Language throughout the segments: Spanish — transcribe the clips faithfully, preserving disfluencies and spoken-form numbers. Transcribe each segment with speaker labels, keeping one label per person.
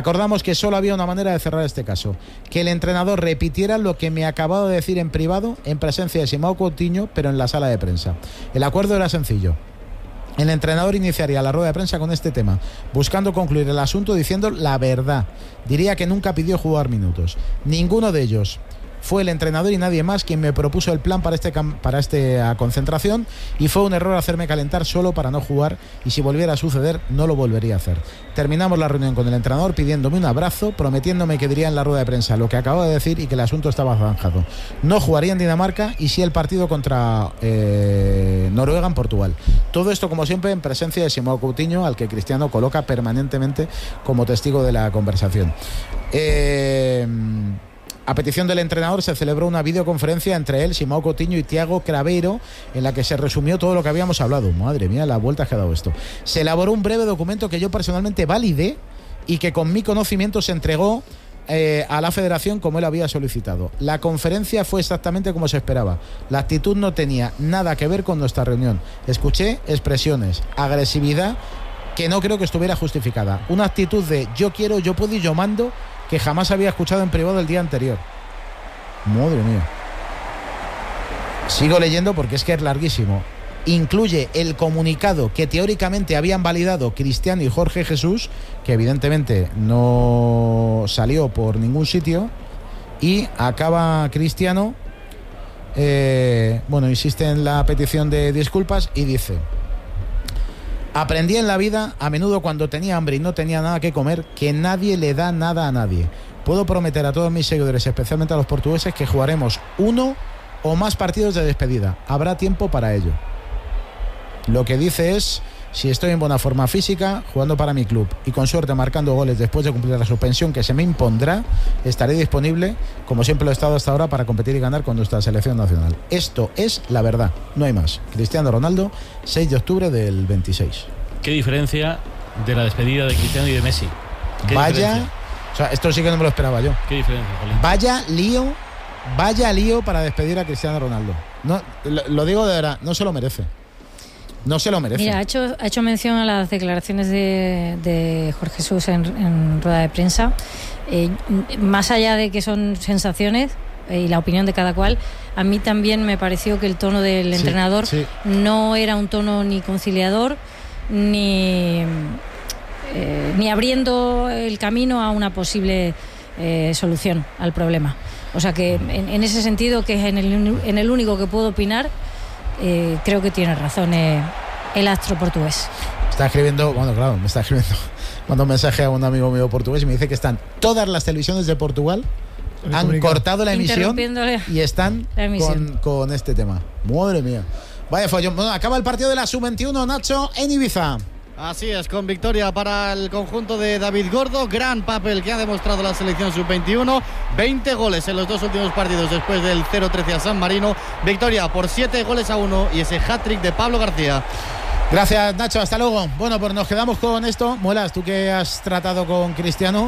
Speaker 1: Acordamos que solo había una manera de cerrar este caso, que el entrenador repitiera lo que me acababa de decir en privado, en presencia de Simão Coutinho, pero en la sala de prensa. El acuerdo era sencillo. El entrenador iniciaría la rueda de prensa con este tema, buscando concluir el asunto diciendo la verdad. Diría que nunca pidió jugar minutos. Ninguno de ellos. Fue el entrenador y nadie más quien me propuso el plan para este para esta concentración, y fue un error hacerme calentar solo para no jugar, y si volviera a suceder no lo volvería a hacer. Terminamos la reunión con el entrenador pidiéndome un abrazo, prometiéndome que diría en la rueda de prensa lo que acababa de decir y que el asunto estaba zanjado. No jugaría en Dinamarca y sí el partido contra eh, Noruega en Portugal. Todo esto, como siempre, en presencia de Simão Coutinho, al que Cristiano coloca permanentemente como testigo de la conversación. Eh... A petición del entrenador se celebró una videoconferencia entre él, Simão Coutinho y Thiago Craveiro, en la que se resumió todo lo que habíamos hablado. Madre mía, las vueltas que ha dado esto. Se elaboró un breve documento que yo personalmente validé y que con mi conocimiento se entregó eh, a la federación como él había solicitado. La conferencia fue exactamente como se esperaba. La actitud no tenía nada que ver con nuestra reunión. Escuché expresiones, agresividad que no creo que estuviera justificada. Una actitud de yo quiero, yo puedo y yo mando, que jamás había escuchado en privado el día anterior. Madre mía. Sigo leyendo porque es que es larguísimo. Incluye el comunicado que teóricamente habían validado Cristiano y Jorge Jesús, que evidentemente no salió por ningún sitio, y acaba Cristiano, eh, bueno, insiste en la petición de disculpas y dice: aprendí en la vida, a menudo cuando tenía hambre y no tenía nada que comer, que nadie le da nada a nadie. Puedo prometer a todos mis seguidores, especialmente a los portugueses, que jugaremos uno o más partidos de despedida. Habrá tiempo para ello. Lo que dice es: si estoy en buena forma física, jugando para mi club y con suerte marcando goles después de cumplir la suspensión que se me impondrá, estaré disponible, como siempre lo he estado hasta ahora, para competir y ganar con nuestra selección nacional. Esto es la verdad, no hay más. Cristiano Ronaldo, seis de octubre del veintiséis.
Speaker 2: Qué diferencia de la despedida de Cristiano y de Messi. ¿Qué
Speaker 1: vaya
Speaker 2: diferencia?
Speaker 1: O sea, esto sí que no me lo esperaba yo.
Speaker 2: Qué diferencia, Jolín.
Speaker 1: Vaya lío, vaya lío para despedir a Cristiano Ronaldo. No, lo, lo digo de verdad, no se lo merece. No se lo merece.
Speaker 3: Mira, ha hecho, ha hecho mención a las declaraciones de, de Jorge Jesús en, en rueda de prensa. Eh, más allá de que son sensaciones eh, y la opinión de cada cual, a mí también me pareció que el tono del sí, entrenador sí. no era un tono ni conciliador ni, eh, ni abriendo el camino a una posible eh, solución al problema. O sea que en, en ese sentido, que es en el, en el único que puedo opinar, Eh, creo que tiene razón eh, el astro portugués.
Speaker 1: Está escribiendo, bueno, claro, me está escribiendo, mando un mensaje a un amigo mío portugués y me dice que están todas las televisiones de Portugal, han comunicado. cortado la emisión y están con, con este tema. Madre mía. Vaya follón. Bueno, acaba el partido de la sub veintiuno, Nacho, en Ibiza.
Speaker 4: Así es, con victoria para el conjunto de David Gordo. Gran papel que ha demostrado la selección sub veintiuno. veinte goles en los dos últimos partidos después del cero trece a San Marino. Victoria por siete goles a uno y ese hat-trick de Pablo García.
Speaker 1: Gracias, Nacho, hasta luego. Bueno, pues nos quedamos con esto. Muelas, tú que has tratado con Cristiano.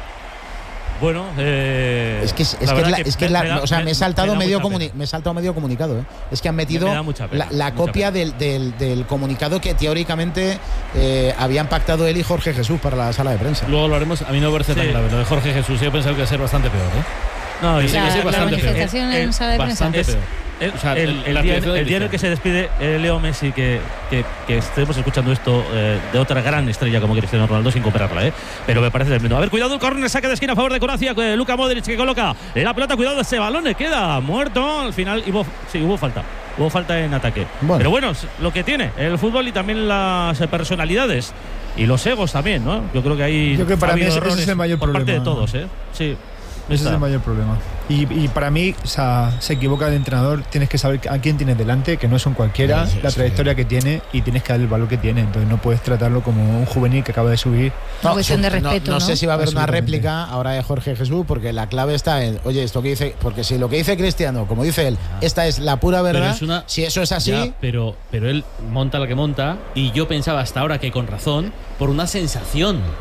Speaker 2: Bueno, eh,
Speaker 1: es que es, es que, la, que, es que me, la, me da, o sea, me, me he saltado me medio comuni- me he saltado medio comunicado, ¿eh? Es que han metido
Speaker 2: me, me pena,
Speaker 1: la, la copia del, del, del comunicado que teóricamente eh, habían pactado él y Jorge Jesús para la sala de prensa.
Speaker 2: Luego lo haremos. A mí no me parece sí. tan grave lo de Jorge Jesús. Yo pensaba que iba a ser bastante peor, ¿eh?
Speaker 3: No, y sí que sí, bastante peor. La manifestación en sala de prensa.
Speaker 2: Bastante peor. El, o sea, el, el, día, el día en el que se despide eh, Leo Messi, que, que, que estemos escuchando esto eh, de otra gran estrella como Cristiano Ronaldo, sin compararla, ¿eh? Pero me parece tremendo. A ver, cuidado, el córner, saque de esquina a favor de Croacia. Eh, Luka Modric que coloca la pelota, cuidado, ese balón le queda muerto. Al final, hubo, sí, hubo falta. Hubo falta en ataque. Bueno. Pero bueno, lo que tiene el fútbol y también las personalidades y los egos también, ¿no? Yo creo que hay.
Speaker 5: Yo creo que para mí ese, ese es el mayor
Speaker 2: por
Speaker 5: problema.
Speaker 2: Parte de todos, ¿eh? Sí.
Speaker 5: Ese es el mayor problema. Y, y para mí, o sea, se equivoca el entrenador. Tienes que saber a quién tienes delante, que no son cualquiera, sí, sí, la trayectoria sí. que tiene, y tienes que darle el valor que tiene. Entonces no puedes tratarlo como un juvenil que acaba de subir.
Speaker 3: No, cuestión de respeto,
Speaker 1: no, no,
Speaker 3: ¿no?
Speaker 1: sé si va a haber una réplica ahora de Jorge Jesús, porque la clave está en, oye, esto que dice, porque si lo que dice Cristiano, como dice él, esta es la pura verdad, una, si eso es así.
Speaker 6: Ya, pero, pero él monta la que monta, y yo pensaba hasta ahora que con razón, por una sensación.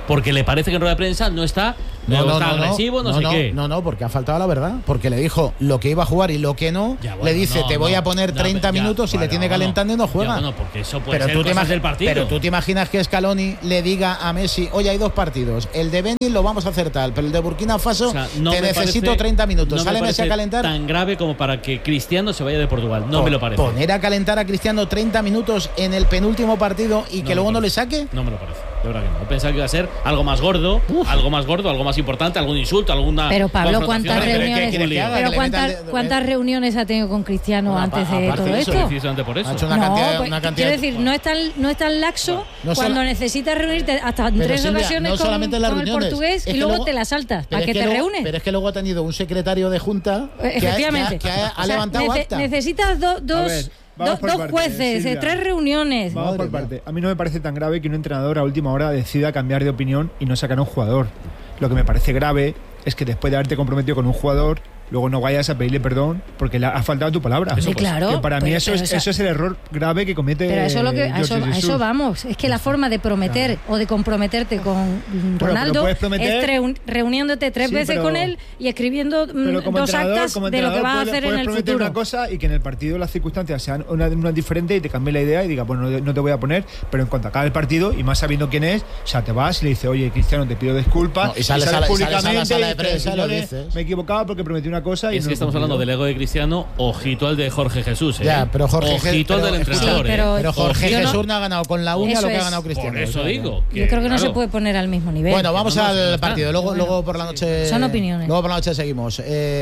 Speaker 6: porque le parece que en rueda de prensa no está, no, no, está no, agresivo, no, no sé
Speaker 1: no,
Speaker 6: qué.
Speaker 1: No, no, porque ha faltado la verdad. Porque le dijo lo que iba a jugar y lo que no. Ya, bueno, le dice, no, te voy no, a poner treinta no, minutos ya, y bueno, le tiene calentando bueno, y no juega.
Speaker 6: Ya, bueno, porque eso puede
Speaker 1: pero
Speaker 6: ser
Speaker 1: tú
Speaker 6: cosas del partido.
Speaker 1: Pero tú te imaginas que Scaloni le diga a Messi, oye, hay dos partidos, el de Benin lo vamos a hacer tal, pero el de Burkina Faso, o sea, no te necesito parece, treinta minutos. No sale Messi a calentar.
Speaker 6: Tan grave como para que Cristiano se vaya de Portugal. No Por, me lo parece.
Speaker 1: Poner a calentar a Cristiano treinta minutos en el penúltimo partido y que luego no le saque.
Speaker 6: No me lo parece. De verdad que no. Pensaba que iba a ser algo más gordo, Uf. algo más gordo, algo más importante, algún insulto, alguna.
Speaker 3: Pero Pablo, ¿cuántas reuniones? ¿Qué, qué, qué pero ¿cuántas, ¿cuántas reuniones ha tenido con Cristiano no, antes de todo
Speaker 6: eso,
Speaker 3: esto?
Speaker 6: Precisamente por eso.
Speaker 1: Ha hecho una cantidad,
Speaker 3: no,
Speaker 1: una cantidad
Speaker 3: quiero decir, no es tan, no es tan laxo no cuando sola, necesitas reunirte hasta en tres Silvia, ocasiones no con, con el portugués y luego, luego te la saltas. ¿Para que te reúnes?
Speaker 1: Pero es que luego ha tenido un secretario de junta que ha, que ha, ha levantado acta.
Speaker 3: Necesitas dos. Dos, dos parte, jueces, Silvia. tres reuniones.
Speaker 5: Vamos por parte. A mí no me parece tan grave que un entrenador a última hora decida cambiar de opinión y no sacar a un jugador. Lo que me parece grave es que después de haberte comprometido con un jugador, luego no vayas a pedirle perdón porque le ha faltado tu palabra.
Speaker 3: Sí, claro.
Speaker 5: Que para
Speaker 3: pero,
Speaker 5: mí eso es, eso es el error grave que comete.
Speaker 3: Pero eso, lo que, a, eso, a eso vamos. Es que la forma de prometer claro. o de comprometerte con Ronaldo bueno, prometer, es reuniéndote tres sí, veces pero, con él y escribiendo dos actas de lo que vas a hacer en el futuro.
Speaker 5: Una cosa y que en el partido las circunstancias sean una, una diferente y te cambie la idea y diga, bueno, no, no te voy a poner, pero en cuanto acabe el partido y más sabiendo quién es, o sea, te vas y le dices, oye, Cristiano, te pido disculpas. No,
Speaker 1: y sales, y sales públicamente sales a la sala de prensa, lo dices.
Speaker 5: Me he equivocado porque prometí una cosa y
Speaker 6: es que estamos hablando del ego de Cristiano, ojito al de Jorge Jesús, ¿eh?
Speaker 1: Ya, pero Jorge
Speaker 6: ojito al del entrenador,
Speaker 3: sí, pero,
Speaker 6: ¿eh?
Speaker 1: Pero Jorge
Speaker 3: Jesús
Speaker 1: no, no ha ganado con la uña lo que ha ganado Cristiano.
Speaker 6: Por eso digo.
Speaker 3: Que, Yo creo que claro. no se puede poner al mismo nivel.
Speaker 1: Bueno, vamos
Speaker 6: no, no,
Speaker 1: al
Speaker 6: no
Speaker 1: partido. Luego, bueno, luego por la noche.
Speaker 3: Son opiniones.
Speaker 1: Luego por la noche seguimos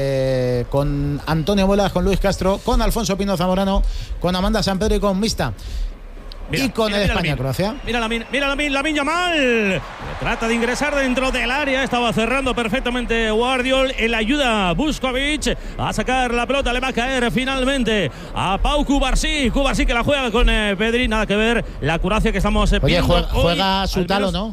Speaker 1: eh, con Antonio Muelas, con Luis Castro, con Alfonso Pino Zamorano, con Amanda Sampedro y con Mista. Mira, y con mira, el España-Croacia.
Speaker 2: Mira la mira la Lamin Yamal. Trata de ingresar dentro del área. Estaba cerrando perfectamente Guardiol. El ayuda Vuskovic a sacar la pelota. Le va a caer finalmente a Pau Cubarsí. Cubarsí que la juega con eh, Pedri. Nada que ver. La Croacia que estamos eh,
Speaker 1: Oye, juega, juega Sutalo, ¿no?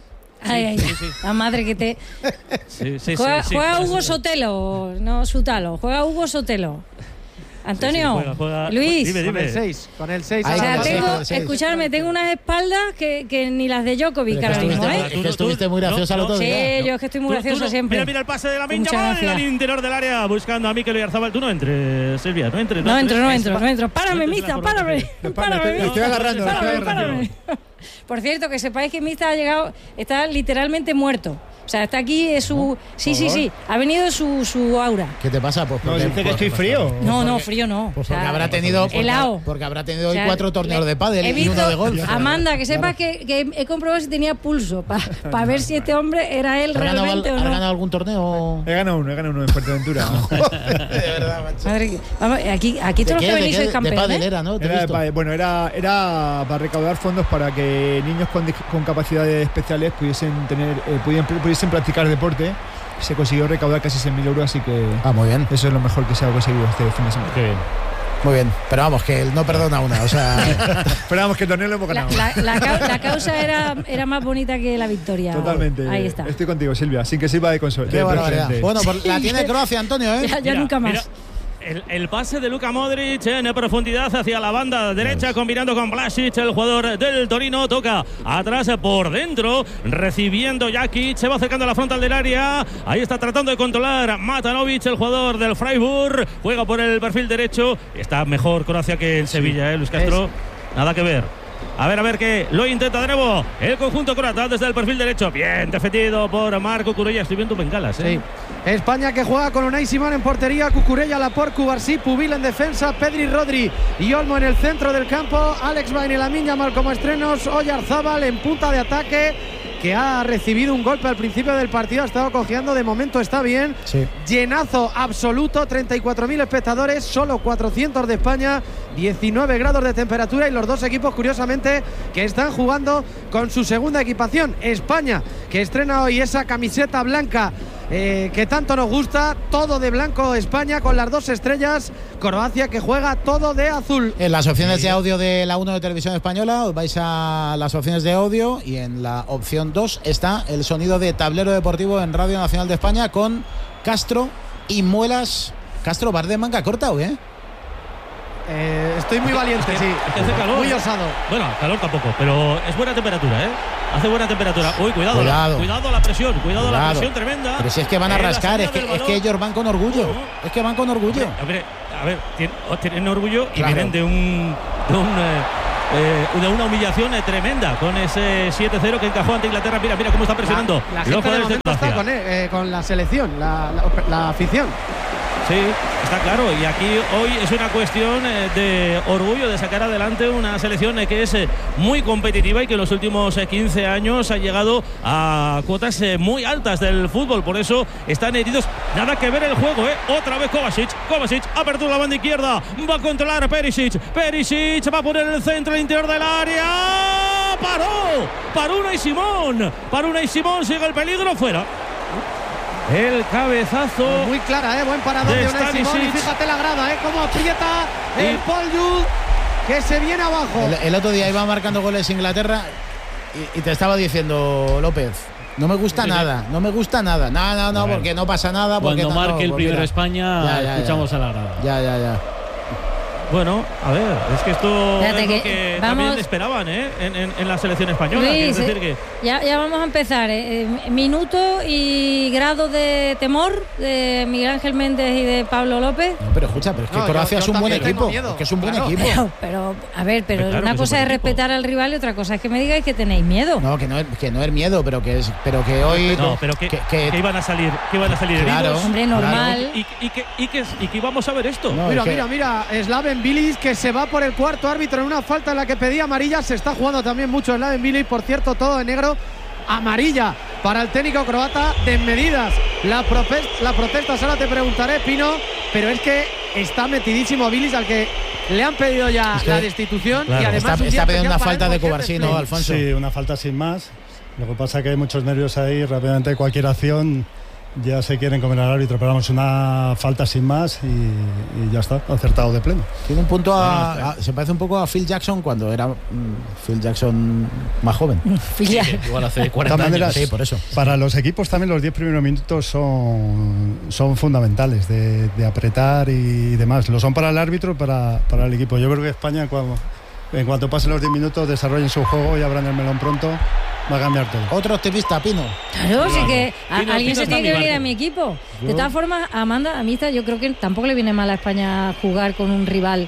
Speaker 3: Ay, ay, sí, sí. La madre que te.
Speaker 2: Sí, sí,
Speaker 3: juega
Speaker 2: sí, sí,
Speaker 3: juega
Speaker 2: sí,
Speaker 3: Hugo
Speaker 2: sí.
Speaker 3: Sotelo, no Sutalo. Juega Hugo Sotelo. Antonio,
Speaker 2: sí, sí, juega, juega.
Speaker 3: Luis,
Speaker 2: dime, dime.
Speaker 7: Con el seis, con el seis.
Speaker 3: O sea, tengo, escucharme, tengo unas espaldas que, que ni las de Djokovic ahora mismo, ¿eh?
Speaker 1: Es que estuviste muy graciosa el otro
Speaker 3: Sí,
Speaker 1: día.
Speaker 3: yo es que estoy muy graciosa siempre.
Speaker 2: Mira, mira el pase de Lamin Yamal al interior del área buscando a Mikel Oyarzabal. Tú no entres, Silvia, no entres.
Speaker 3: No entro, no entro, no entro. Párame, Mista, párame. Párame,
Speaker 5: estoy agarrando,
Speaker 3: párame, párame. Por cierto, que sepáis que Mista ha llegado, está literalmente muerto. O sea, está aquí, es su. Sí, sí, sí. Ha venido su, su aura.
Speaker 1: ¿Qué te pasa? Pues
Speaker 5: porque, no, dice que estoy frío.
Speaker 3: No, no, frío no.
Speaker 1: Pues porque o sea, habrá tenido.
Speaker 3: Helado.
Speaker 1: Porque, porque habrá tenido hoy o sea, cuatro torneos de pádel y uno de golf.
Speaker 3: Amanda, que sepas claro. que, que he comprobado si tenía pulso para pa ver si este hombre era él realmente
Speaker 1: ganado,
Speaker 3: o no.
Speaker 1: ¿Has ganado algún torneo?
Speaker 5: He ganado uno, he ganado uno en Fuerteventura.
Speaker 1: De verdad, macho.
Speaker 3: Madre, vamos, aquí, aquí todos los que venís sois campeones.
Speaker 1: De pádel era, ¿no?
Speaker 5: Era de pádel. Bueno, era, era para recaudar fondos para que niños con, con capacidades especiales pudiesen tener, eh, pudiesen, pudiesen practicar deporte. Se consiguió recaudar casi seis mil euros, así que
Speaker 1: ah, muy bien.
Speaker 5: Eso es lo mejor que se ha conseguido este fin de semana.
Speaker 2: Qué bien.
Speaker 1: Muy bien, pero vamos, que él no perdona una, o sea...
Speaker 5: pero vamos, que el torneo lo hemos ganado.
Speaker 3: La, la, la, la causa era, era más bonita que la victoria.
Speaker 5: Totalmente.
Speaker 3: Ahí está.
Speaker 5: Estoy contigo, Silvia, sin que sirva de consuelo.
Speaker 1: Bueno, pues la tiene Croacia, Antonio, ¿eh?
Speaker 3: Ya, ya
Speaker 2: mira,
Speaker 3: nunca más.
Speaker 2: Mira. El, el pase de Luka Modric en profundidad hacia la banda derecha, yes. combinando con Vlasic, el jugador del Torino. Toca atrás por dentro, recibiendo Jakic, se va acercando a la frontal del área. Ahí está tratando de controlar Matanovic, el jugador del Freiburg. Juega por el perfil derecho. Está mejor Croacia que en Sevilla, ¿eh, Luis Castro? Es. Nada que ver. A ver, a ver que lo intenta de nuevo el conjunto croata desde el perfil derecho. Bien defendido por Marco Cucurella. Estoy viendo bengalas, ¿eh?
Speaker 7: Sí. España que juega con Unai Simón en portería, Cucurella, Laporte, Cubarsí, Pubil en defensa, Pedri, Rodri y Olmo en el centro del campo. Alex Bain y Lamin Yamal como estrenos. Oyarzabal en punta de ataque, que ha recibido un golpe al principio del partido, ha estado cojeando, de momento está bien.
Speaker 1: Sí.
Speaker 7: Llenazo absoluto, treinta y cuatro mil espectadores, solo cuatrocientos de España, diecinueve grados de temperatura y los dos equipos, curiosamente, que están jugando con su segunda equipación. España, que estrena hoy esa camiseta blanca eh, que tanto nos gusta, todo de blanco España con las dos estrellas. Croacia, que juega todo de azul.
Speaker 1: En las opciones de audio de la uno de Televisión Española os vais a las opciones de audio y en la opción dos está el sonido de Tablero Deportivo en Radio Nacional de España con Castro y Muelas. Castro, ¿vas de manga corta o qué?
Speaker 7: Eh, estoy muy valiente,
Speaker 2: es que,
Speaker 7: sí.
Speaker 2: Es que hace calor.
Speaker 7: Muy osado.
Speaker 2: Bueno, calor tampoco, pero es buena temperatura, ¿eh? Hace buena temperatura. Uy, cuidado.
Speaker 1: Cuidado.
Speaker 2: La, cuidado a la presión. Cuidado,
Speaker 1: Cuidado.
Speaker 2: a la presión tremenda.
Speaker 1: Pero si es que van a
Speaker 2: Eh, la
Speaker 1: rascar,
Speaker 2: salida
Speaker 1: es que,
Speaker 2: del
Speaker 1: es que
Speaker 2: balón.
Speaker 1: ellos van con orgullo.
Speaker 2: Uh-huh.
Speaker 1: Es que van con orgullo.
Speaker 2: A ver, a ver tienen, tienen orgullo y
Speaker 1: Claro.
Speaker 2: vienen de un. De un eh, eh, de una humillación eh, tremenda con ese siete cero que encajó ante Inglaterra. Mira, mira cómo está presionando.
Speaker 7: La, la
Speaker 2: los
Speaker 7: gente de
Speaker 2: jugadores de
Speaker 7: momento está
Speaker 2: Croacia.
Speaker 7: con, él, eh, con la selección, la, la, la afición.
Speaker 2: Sí, está claro. Y aquí hoy es una cuestión eh, de orgullo de sacar adelante una selección eh, que es eh, muy competitiva y que en los últimos eh, quince años ha llegado a cuotas eh, muy altas del fútbol. Por eso están heridos. Nada que ver el juego, ¿eh? Otra vez Kovacic. Kovacic, apertura la banda izquierda. Va a controlar a Perisic. Perisic va a poner el centro al interior del área. Paró. Paró Unai Simón. Paró Unai Simón. Sigue el peligro. Fuera. El cabezazo.
Speaker 7: Muy clara, ¿eh? Buen parador
Speaker 2: de
Speaker 7: de Unai Simón. Y fíjate la grada, ¿eh? Cómo aprieta el
Speaker 2: Y-
Speaker 7: Paul Jude, que se viene abajo.
Speaker 1: El, el otro día iba marcando goles Inglaterra y, y te estaba diciendo, López, no me gusta
Speaker 6: Sí,
Speaker 1: nada, no me gusta nada. No, no, no,
Speaker 6: A ver,
Speaker 1: porque no pasa nada. Porque
Speaker 6: Cuando
Speaker 1: no,
Speaker 6: marque
Speaker 1: no,
Speaker 6: el
Speaker 1: porque
Speaker 6: primero
Speaker 1: la-
Speaker 6: España,
Speaker 1: Ya, ya,
Speaker 6: escuchamos
Speaker 1: ya.
Speaker 6: a la grada.
Speaker 1: Ya, ya, ya.
Speaker 2: Bueno, a ver, es que esto
Speaker 3: Espérate
Speaker 2: es lo
Speaker 3: que
Speaker 2: que
Speaker 3: vamos-
Speaker 2: también esperaban ¿eh? en, en- en la selección española.
Speaker 3: Luis,
Speaker 2: es decir,
Speaker 3: eh,
Speaker 2: que
Speaker 3: ya, ya vamos a empezar. eh. Eh, Minuto y grado de temor de Miguel Ángel Méndez y de Pablo López.
Speaker 1: No, pero escucha, pero es que
Speaker 7: No,
Speaker 1: Croacia
Speaker 7: yo-
Speaker 1: es
Speaker 7: yo
Speaker 1: un buen
Speaker 7: también tengo
Speaker 1: equipo.
Speaker 7: miedo,
Speaker 1: Es que es un buen
Speaker 7: claro.
Speaker 1: equipo.
Speaker 3: Pero, pero, a ver, pero
Speaker 2: Claro
Speaker 3: una
Speaker 2: que es
Speaker 3: cosa
Speaker 2: un
Speaker 3: es
Speaker 2: buen equipo.
Speaker 3: respetar al rival y otra cosa es que me digáis que tenéis miedo.
Speaker 1: No, que no es, que no es miedo, pero que es, pero que hoy
Speaker 2: no, pero que,
Speaker 1: que, que-
Speaker 2: que iban a salir, que iban a salir
Speaker 1: Claro.
Speaker 2: heridos.
Speaker 3: Hombre, normal.
Speaker 2: Y, y que, y, que, y que íbamos a ver esto.
Speaker 1: No,
Speaker 7: Mira,
Speaker 1: es que-
Speaker 7: mira, mira, Slaven Bilic que se va por el cuarto árbitro en una falta en la que pedía amarilla. Se está jugando también mucho Slaven Bilic, por cierto, todo de negro. Amarilla para el técnico croata, desmedidas. La, prope- la protesta, ahora te preguntaré, Pino, pero es que está metidísimo Bilic, al que le han pedido ya
Speaker 1: Es que-
Speaker 7: la destitución.
Speaker 2: claro.
Speaker 7: Y además
Speaker 1: está,
Speaker 7: un día
Speaker 1: está pidiendo una
Speaker 7: especial para
Speaker 1: falta
Speaker 7: él
Speaker 1: de
Speaker 7: porque es
Speaker 1: Cubarsí, ¿no,
Speaker 7: Spain.
Speaker 1: Alfonso?
Speaker 8: Sí, una falta sin más. Lo que pasa es que hay muchos nervios ahí, rápidamente cualquier acción ya se quieren comer al árbitro, pero vamos, una falta sin más y, y ya está, acertado de pleno.
Speaker 1: Tiene un punto a, a- se parece un poco a Phil Jackson cuando era mm, Phil Jackson más joven.
Speaker 3: Filial.
Speaker 6: Igual hace
Speaker 8: De
Speaker 6: cuarenta
Speaker 8: todas
Speaker 6: años.
Speaker 8: maneras,
Speaker 1: Sí, por eso.
Speaker 8: para los equipos también los diez primeros minutos son, son fundamentales de, de apretar y demás. Lo son para el árbitro y para, para el equipo. Yo creo que España, cuando, en cuanto pasen los diez minutos, desarrollen su juego y abran el melón pronto, va a cambiar todo.
Speaker 1: Otro optimista, Pino.
Speaker 3: Claro, sí que a-
Speaker 2: Pino,
Speaker 3: alguien
Speaker 2: Pino
Speaker 3: se
Speaker 2: está
Speaker 3: tiene
Speaker 2: en
Speaker 3: que
Speaker 2: mi
Speaker 3: venir a
Speaker 2: barco.
Speaker 3: mi equipo. De todas formas, Amanda, a mí está- yo creo que tampoco le viene mal a España jugar con un rival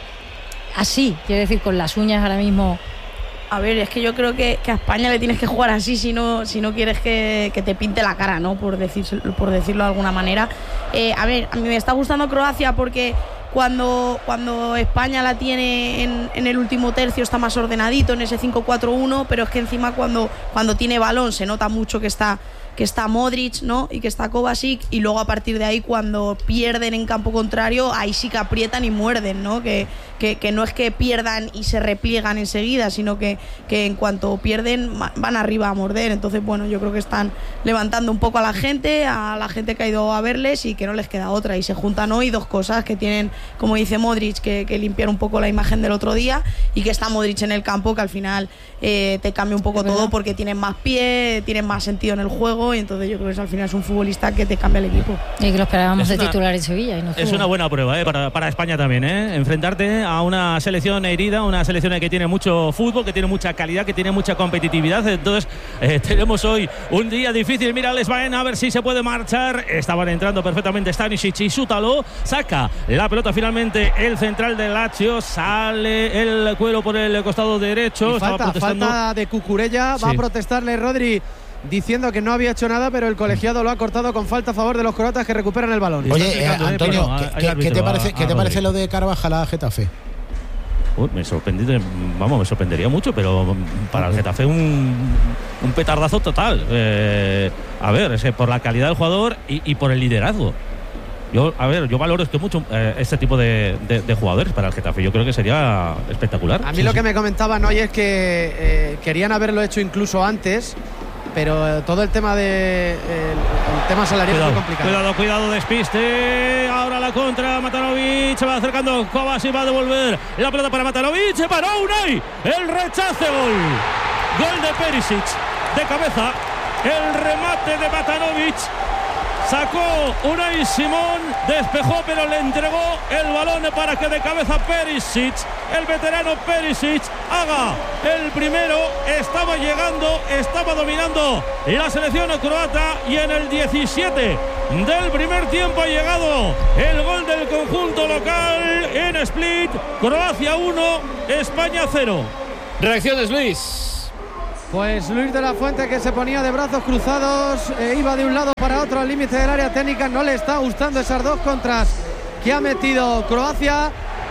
Speaker 3: así, quiero decir, con las uñas ahora mismo.
Speaker 9: A ver, es que yo creo que, que a España le tienes que jugar así si no, si no quieres que, que te pinte la cara, ¿no? Por, decirse- por decirlo de alguna manera. Eh, a ver, a mí me está gustando Croacia porque cuando, cuando España la tiene en, en el último tercio está más ordenadito en ese cinco cuatro uno, pero es que encima cuando, cuando tiene balón se nota mucho que está, que está Modric, ¿no? Y que está Kovacic, y luego a partir de ahí cuando pierden en campo contrario, ahí sí que aprietan y muerden, ¿no? Que, que, que no es que pierdan y se repliegan enseguida, sino que, que en cuanto pierden ma- van arriba a morder. Entonces, bueno, yo creo que están levantando un poco a la gente, a la gente que ha ido a verles y que no les queda otra. Y se juntan hoy dos cosas que tienen, como dice Modric, que, que limpiar un poco la imagen del otro día, y que está Modric en el campo, que al final eh, te cambia un poco
Speaker 3: Es verdad.
Speaker 9: todo porque tienen más pie, tienen más sentido en el juego, y entonces yo creo que al final es un futbolista que te cambia el equipo.
Speaker 3: Y que lo esperábamos
Speaker 2: Es
Speaker 3: de
Speaker 2: una-
Speaker 3: titular en Sevilla. Y no
Speaker 2: Es
Speaker 3: estuvo.
Speaker 2: una buena prueba ¿eh? para, para España también, ¿eh? Enfrentarte a una selección herida, una selección que tiene mucho fútbol, que tiene mucha calidad, que tiene mucha competitividad. Entonces, eh, tenemos hoy un día difícil. Mira, les van a ver si se puede marchar. Estaban entrando perfectamente Stanisic y Sútalo. Saca la pelota finalmente el central del Lazio. Sale el cuero por el costado derecho.
Speaker 7: Y
Speaker 2: Estaba
Speaker 7: falta,
Speaker 2: protestando.
Speaker 7: falta de Cucurella. Va a
Speaker 2: Sí.
Speaker 7: protestarle Rodri diciendo que no había hecho nada, pero el colegiado lo ha cortado con falta a favor de los croatas que recuperan el balón.
Speaker 2: Está
Speaker 1: Oye, eh,
Speaker 2: explicando, eh,
Speaker 1: Antonio,
Speaker 2: Pino,
Speaker 1: ¿qué,
Speaker 2: al
Speaker 1: qué-
Speaker 2: árbitro,
Speaker 1: qué te parece,
Speaker 2: a-
Speaker 1: qué
Speaker 2: a
Speaker 1: te parece
Speaker 2: Rodri.
Speaker 1: lo de Carvajal a Getafe?
Speaker 2: Uy, me sorprende, vamos, me sorprendería mucho, pero para el Getafe un, un petardazo total. Eh, a ver, es que por la calidad del jugador y, y por el liderazgo. Yo, a ver, yo valoro es que mucho eh, este tipo de, de- de jugadores para el Getafe. Yo creo que sería espectacular.
Speaker 7: A mí
Speaker 2: Sí,
Speaker 7: lo
Speaker 2: sí.
Speaker 7: que me comentaban hoy es que eh, querían haberlo hecho incluso antes, pero eh, todo el tema de el, el tema salarial es
Speaker 2: Cuidado,
Speaker 7: muy complicado.
Speaker 2: cuidado, cuidado, despiste. Ahora la contra, Matanovic se va acercando. Kovacic va a devolver la pelota para Matanovic. Se paró Unai. El rechace, gol. Gol de Perisic. De cabeza. El remate de Matanovic. Sacó Unai Simón, despejó pero le entregó el balón para que de cabeza Perisic, el veterano Perisic, haga el primero. Estaba llegando, estaba dominando la selección croata y en el diecisiete del primer tiempo ha llegado el gol del conjunto local en Split. Croacia uno, España cero.
Speaker 6: Reacciones, Luis.
Speaker 7: Pues Luis de la Fuente, que se ponía de brazos cruzados, eh, iba de un lado para otro al límite del área técnica. No le está gustando esas dos contras que ha metido Croacia.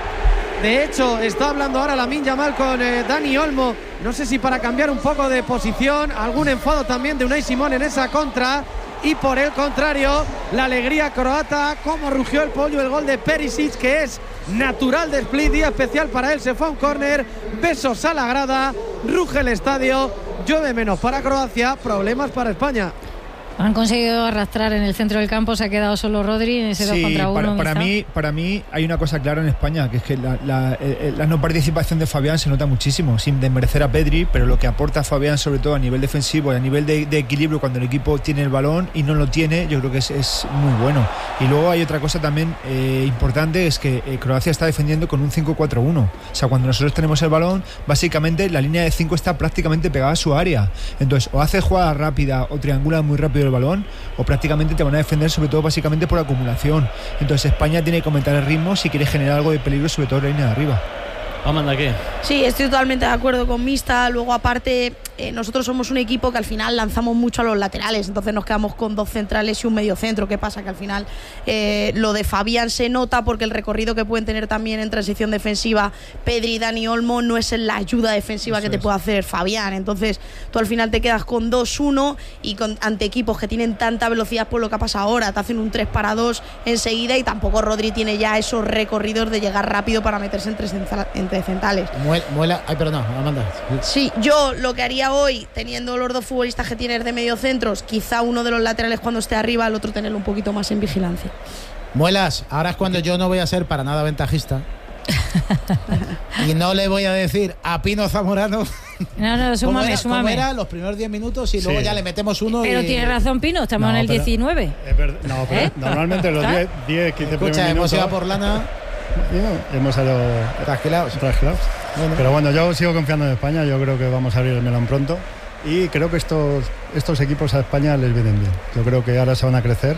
Speaker 7: De hecho, está hablando ahora Lamine Yamal con eh, Dani Olmo. No sé si para cambiar un poco de posición. Algún enfado también de Unai Simón en esa contra. Y por el contrario, la alegría croata, como rugió el pollo, el gol de Perisic, que es natural de Split, día especial para él. Se fue a un córner, besos a la grada, ruge el estadio, llueve menos para Croacia, problemas para España.
Speaker 3: Han conseguido arrastrar en el centro del campo, se ha quedado solo Rodri en ese
Speaker 5: sí,
Speaker 3: dos contra uno.
Speaker 5: Para, para, mí, para mí hay una cosa clara en España, que es que la, la, la no participación de Fabián se nota muchísimo, sin desmerecer a Pedri, pero lo que aporta Fabián, sobre todo a nivel defensivo y a nivel de, de equilibrio cuando el equipo tiene el balón y no lo tiene, yo creo que es, es muy bueno. Y luego hay otra cosa también eh, importante, es que eh, Croacia está defendiendo con un cinco cuatro uno. O sea, cuando nosotros tenemos el balón, básicamente la línea de cinco está prácticamente pegada a su área. Entonces, o hace jugada rápida o triangula muy rápido el balón, o prácticamente te van a defender, sobre todo básicamente por acumulación. Entonces España tiene que aumentar el ritmo si quiere generar algo de peligro, sobre todo en la línea de arriba.
Speaker 6: Amanda, ¿qué?
Speaker 9: Sí, estoy totalmente de acuerdo con Mista. Luego, aparte, eh, nosotros somos un equipo que al final lanzamos mucho a los laterales, entonces nos quedamos con dos centrales y un medio centro. ¿Qué pasa? Que al final eh, lo de Fabián se nota porque el recorrido que pueden tener también en transición defensiva Pedri y Dani Olmo no es en la ayuda defensiva Eso que te es. puede hacer Fabián. Entonces tú al final te quedas con dos uno y con, ante equipos que tienen tanta velocidad por lo que ha pasado ahora, te hacen un tres para dos enseguida, y tampoco Rodri tiene ya esos recorridos de llegar rápido para meterse entre, entre centrales.
Speaker 1: Muela, ay, perdón, Amanda.
Speaker 9: Sí, yo lo que haría hoy, teniendo los dos futbolistas que tienes de medio centros, quizá uno de los laterales cuando esté arriba, el otro tenerlo un poquito más en vigilancia.
Speaker 1: Muelas, ahora es cuando yo no voy a ser para nada ventajista. Y no le voy a decir a Pino Zamorano.
Speaker 3: No, no, súmame,
Speaker 1: era,
Speaker 3: súmame.
Speaker 1: Era los primeros diez minutos y luego sí. ya le metemos uno.
Speaker 3: Pero
Speaker 1: y...
Speaker 3: tiene razón Pino, estamos no, en el pero, diecinueve.
Speaker 8: Es verdad, no, pero ¿Eh? normalmente los diez, diez, quince primeros minutos.
Speaker 1: Hemos ido por lana.
Speaker 8: Y hemos salido
Speaker 1: trasquilados.
Speaker 8: trasquilados. Bueno. Pero bueno, yo sigo confiando en España. Yo creo que vamos a abrir el melón pronto. Y creo que estos, estos equipos a España les vienen bien. Yo creo que ahora se van a crecer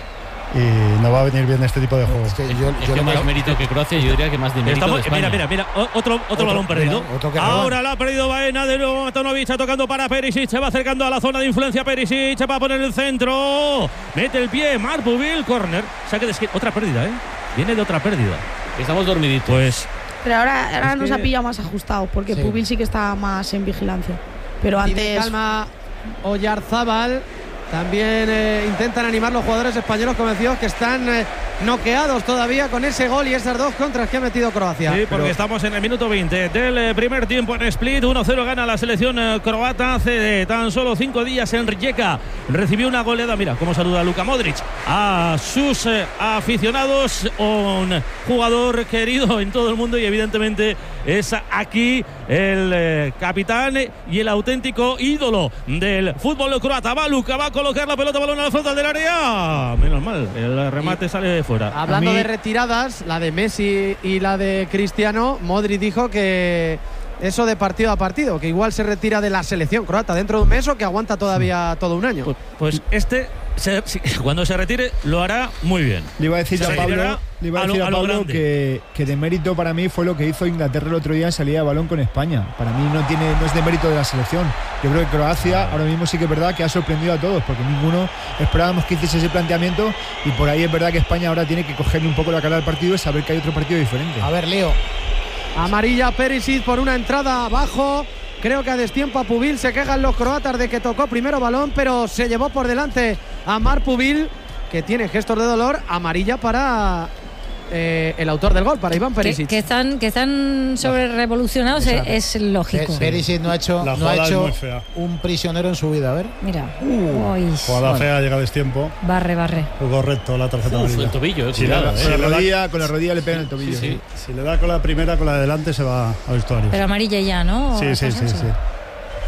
Speaker 8: y nos va a venir bien este tipo de juegos.
Speaker 6: Es que, yo, es yo que más mérito que Croacia, yo diría que más de mérito de España.
Speaker 2: Mira, mira, mira, otro, otro, otro balón perdido. Mira, otro ahora la ha perdido Baena, de nuevo Matonovic tocando para Perisic, se va acercando a la zona de influencia Perisic, va a poner el centro, mete el pie, Marpubil, córner, saque de esquina, otra pérdida, ¿eh? Viene de otra pérdida.
Speaker 6: Estamos dormiditos.
Speaker 2: Pues
Speaker 9: pero ahora, ahora es nos que... ha pillado más ajustado, porque sí. Pubil sí que está más en vigilancia. Pero antes.
Speaker 7: Y de calma, Oyarzábal. También eh, intentan animar los jugadores españoles convencidos que están eh, noqueados todavía con ese gol y esas dos contras que ha metido Croacia.
Speaker 2: Sí, porque Pero... estamos en el minuto veinte del eh, primer tiempo en Split. uno cero gana la selección eh, croata. Hace tan solo cinco días en Rijeka recibió una goleada. Mira cómo saluda Luka Modric a sus eh, aficionados. Un jugador querido en todo el mundo y evidentemente es aquí el eh, capitán y el auténtico ídolo del fútbol croata. Va Luka, va a colocar la pelota, balón a la frontal del área. Menos mal, el remate y, sale de fuera.
Speaker 7: Hablando mí... de retiradas, la de Messi y la de Cristiano, Modric dijo que eso de partido a partido, que igual se retira de la selección croata dentro de un mes o que aguanta todavía todo un año.
Speaker 2: Pues, pues este se, cuando se retire lo hará muy bien.
Speaker 5: Le iba a decir se a Pablo, le iba a decir a, lo, a Pablo que, que de mérito para mí fue lo que hizo Inglaterra el otro día en salida de balón con España. Para mí no tiene no es de mérito de la selección. Yo creo que Croacia ahora mismo sí que es verdad que ha sorprendido a todos, porque ninguno esperábamos que hiciese ese planteamiento, y por ahí es verdad que España ahora tiene que cogerle un poco la cara al partido y saber que hay otro partido diferente.
Speaker 1: A ver, Leo.
Speaker 7: Amarilla Perisic por una entrada abajo. Creo que a destiempo a Pubil. Se quejan los croatas de que tocó primero balón, pero se llevó por delante a Marpubil, que tiene gestos de dolor. Amarilla para eh, el autor del gol, para Iván Perisic.
Speaker 3: Que, que están, que están sobre revolucionados, es, es lógico.
Speaker 1: Perisic no ha hecho, no ha hecho un prisionero en su vida. A ver.
Speaker 3: Mira.
Speaker 8: Uh, jugada fea, llega a destiempo.
Speaker 3: Barre, barre.
Speaker 8: Correcto, la tarjeta amarilla.
Speaker 6: El tobillo, eh,
Speaker 5: si
Speaker 6: cuidado,
Speaker 5: la,
Speaker 6: eh.
Speaker 5: con, la rodilla, con la rodilla le pega en el tobillo.
Speaker 8: Sí, sí. Si le da con la primera, con la de delante se va al vestuario.
Speaker 3: Pero amarilla ya, ¿no?
Speaker 8: Sí, sí, sí, sí.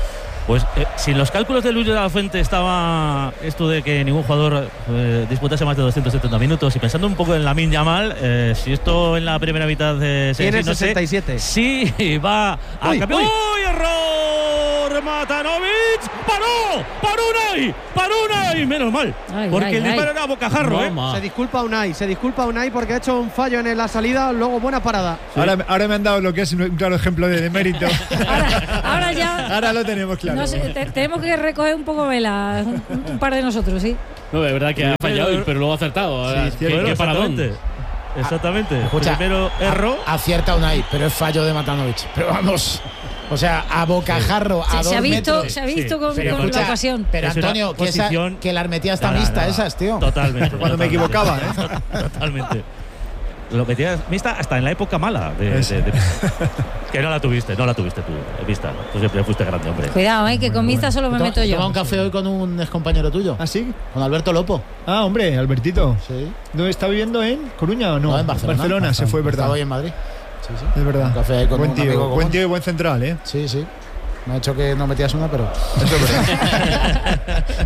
Speaker 2: Pues eh, si en los cálculos de Luis de la Fuente estaba esto de que ningún jugador eh, disputase más de doscientos setenta minutos, y pensando un poco en Lamine Yamal, eh, si esto en la primera mitad eh, se
Speaker 7: tiene
Speaker 2: no
Speaker 7: sesenta y siete.
Speaker 2: Sí, va a
Speaker 7: Uy,
Speaker 2: cambiar.
Speaker 7: uy.
Speaker 2: ¡Uy, error! Matanovic, paró, paró Unai, paró Unai, menos mal,
Speaker 3: Ay,
Speaker 2: porque
Speaker 3: ay,
Speaker 2: el disparo
Speaker 3: ay.
Speaker 2: era a bocajarro, ¿eh?
Speaker 7: Se disculpa Unai, se disculpa Unai porque ha hecho un fallo en la salida, luego buena parada.
Speaker 5: Sí. Ahora, ahora me han dado lo que es un claro ejemplo de demérito.
Speaker 3: Ahora, ahora ya.
Speaker 5: Ahora lo tenemos claro.
Speaker 3: No sé, te- tenemos que recoger un poco vela, un, un par de nosotros, sí.
Speaker 6: No, de verdad que ha fallado, pero luego ha acertado. Ahora,
Speaker 5: Sí,
Speaker 6: ¿qué,
Speaker 2: Bueno,
Speaker 6: qué paradón?
Speaker 2: exactamente. Exactamente.
Speaker 1: Escucha,
Speaker 2: Primero erro.
Speaker 1: a- acierta Unai, pero es fallo de Matanovic. Pero vamos, o sea, a bocajarro, a
Speaker 3: Se,
Speaker 1: dos
Speaker 3: se ha visto,
Speaker 1: metros.
Speaker 3: se ha visto
Speaker 2: Sí,
Speaker 3: con,
Speaker 2: pero
Speaker 3: con
Speaker 1: escucha,
Speaker 3: la ocasión.
Speaker 1: Pero
Speaker 2: Es una
Speaker 1: Antonio, que, esa,
Speaker 2: posición-
Speaker 1: que la armetía está
Speaker 2: Nada,
Speaker 1: mixta
Speaker 2: nada.
Speaker 1: esas, tío.
Speaker 2: Totalmente.
Speaker 5: Cuando me
Speaker 2: totalmente.
Speaker 5: equivocaba, ¿eh?
Speaker 2: Totalmente. Lo metías mixta hasta en la época mala. De, de- de- que no la tuviste, no la tuviste tú, Vista. Tú siempre fuiste grande, hombre.
Speaker 3: Cuidado, eh, que con Mista solo me
Speaker 1: Toma-
Speaker 3: meto
Speaker 1: toma
Speaker 3: yo.
Speaker 1: un café hoy con un excompañero tuyo,
Speaker 5: ¿Ah, sí?
Speaker 1: con Alberto Lopo.
Speaker 5: Ah, hombre, Albertito.
Speaker 1: Sí.
Speaker 5: ¿Dónde está viviendo? ¿En Coruña o no?
Speaker 1: No, en Barcelona.
Speaker 5: se fue, ¿verdad?
Speaker 1: Estaba hoy en Madrid. Sí, sí.
Speaker 5: Es verdad.
Speaker 1: Un café ahí con
Speaker 5: buen
Speaker 1: un amigo
Speaker 5: tío,
Speaker 1: común.
Speaker 5: buen tío y buen central, ¿eh?
Speaker 1: Sí, sí. Me ha hecho que no metías una, pero
Speaker 5: Eso es verdad.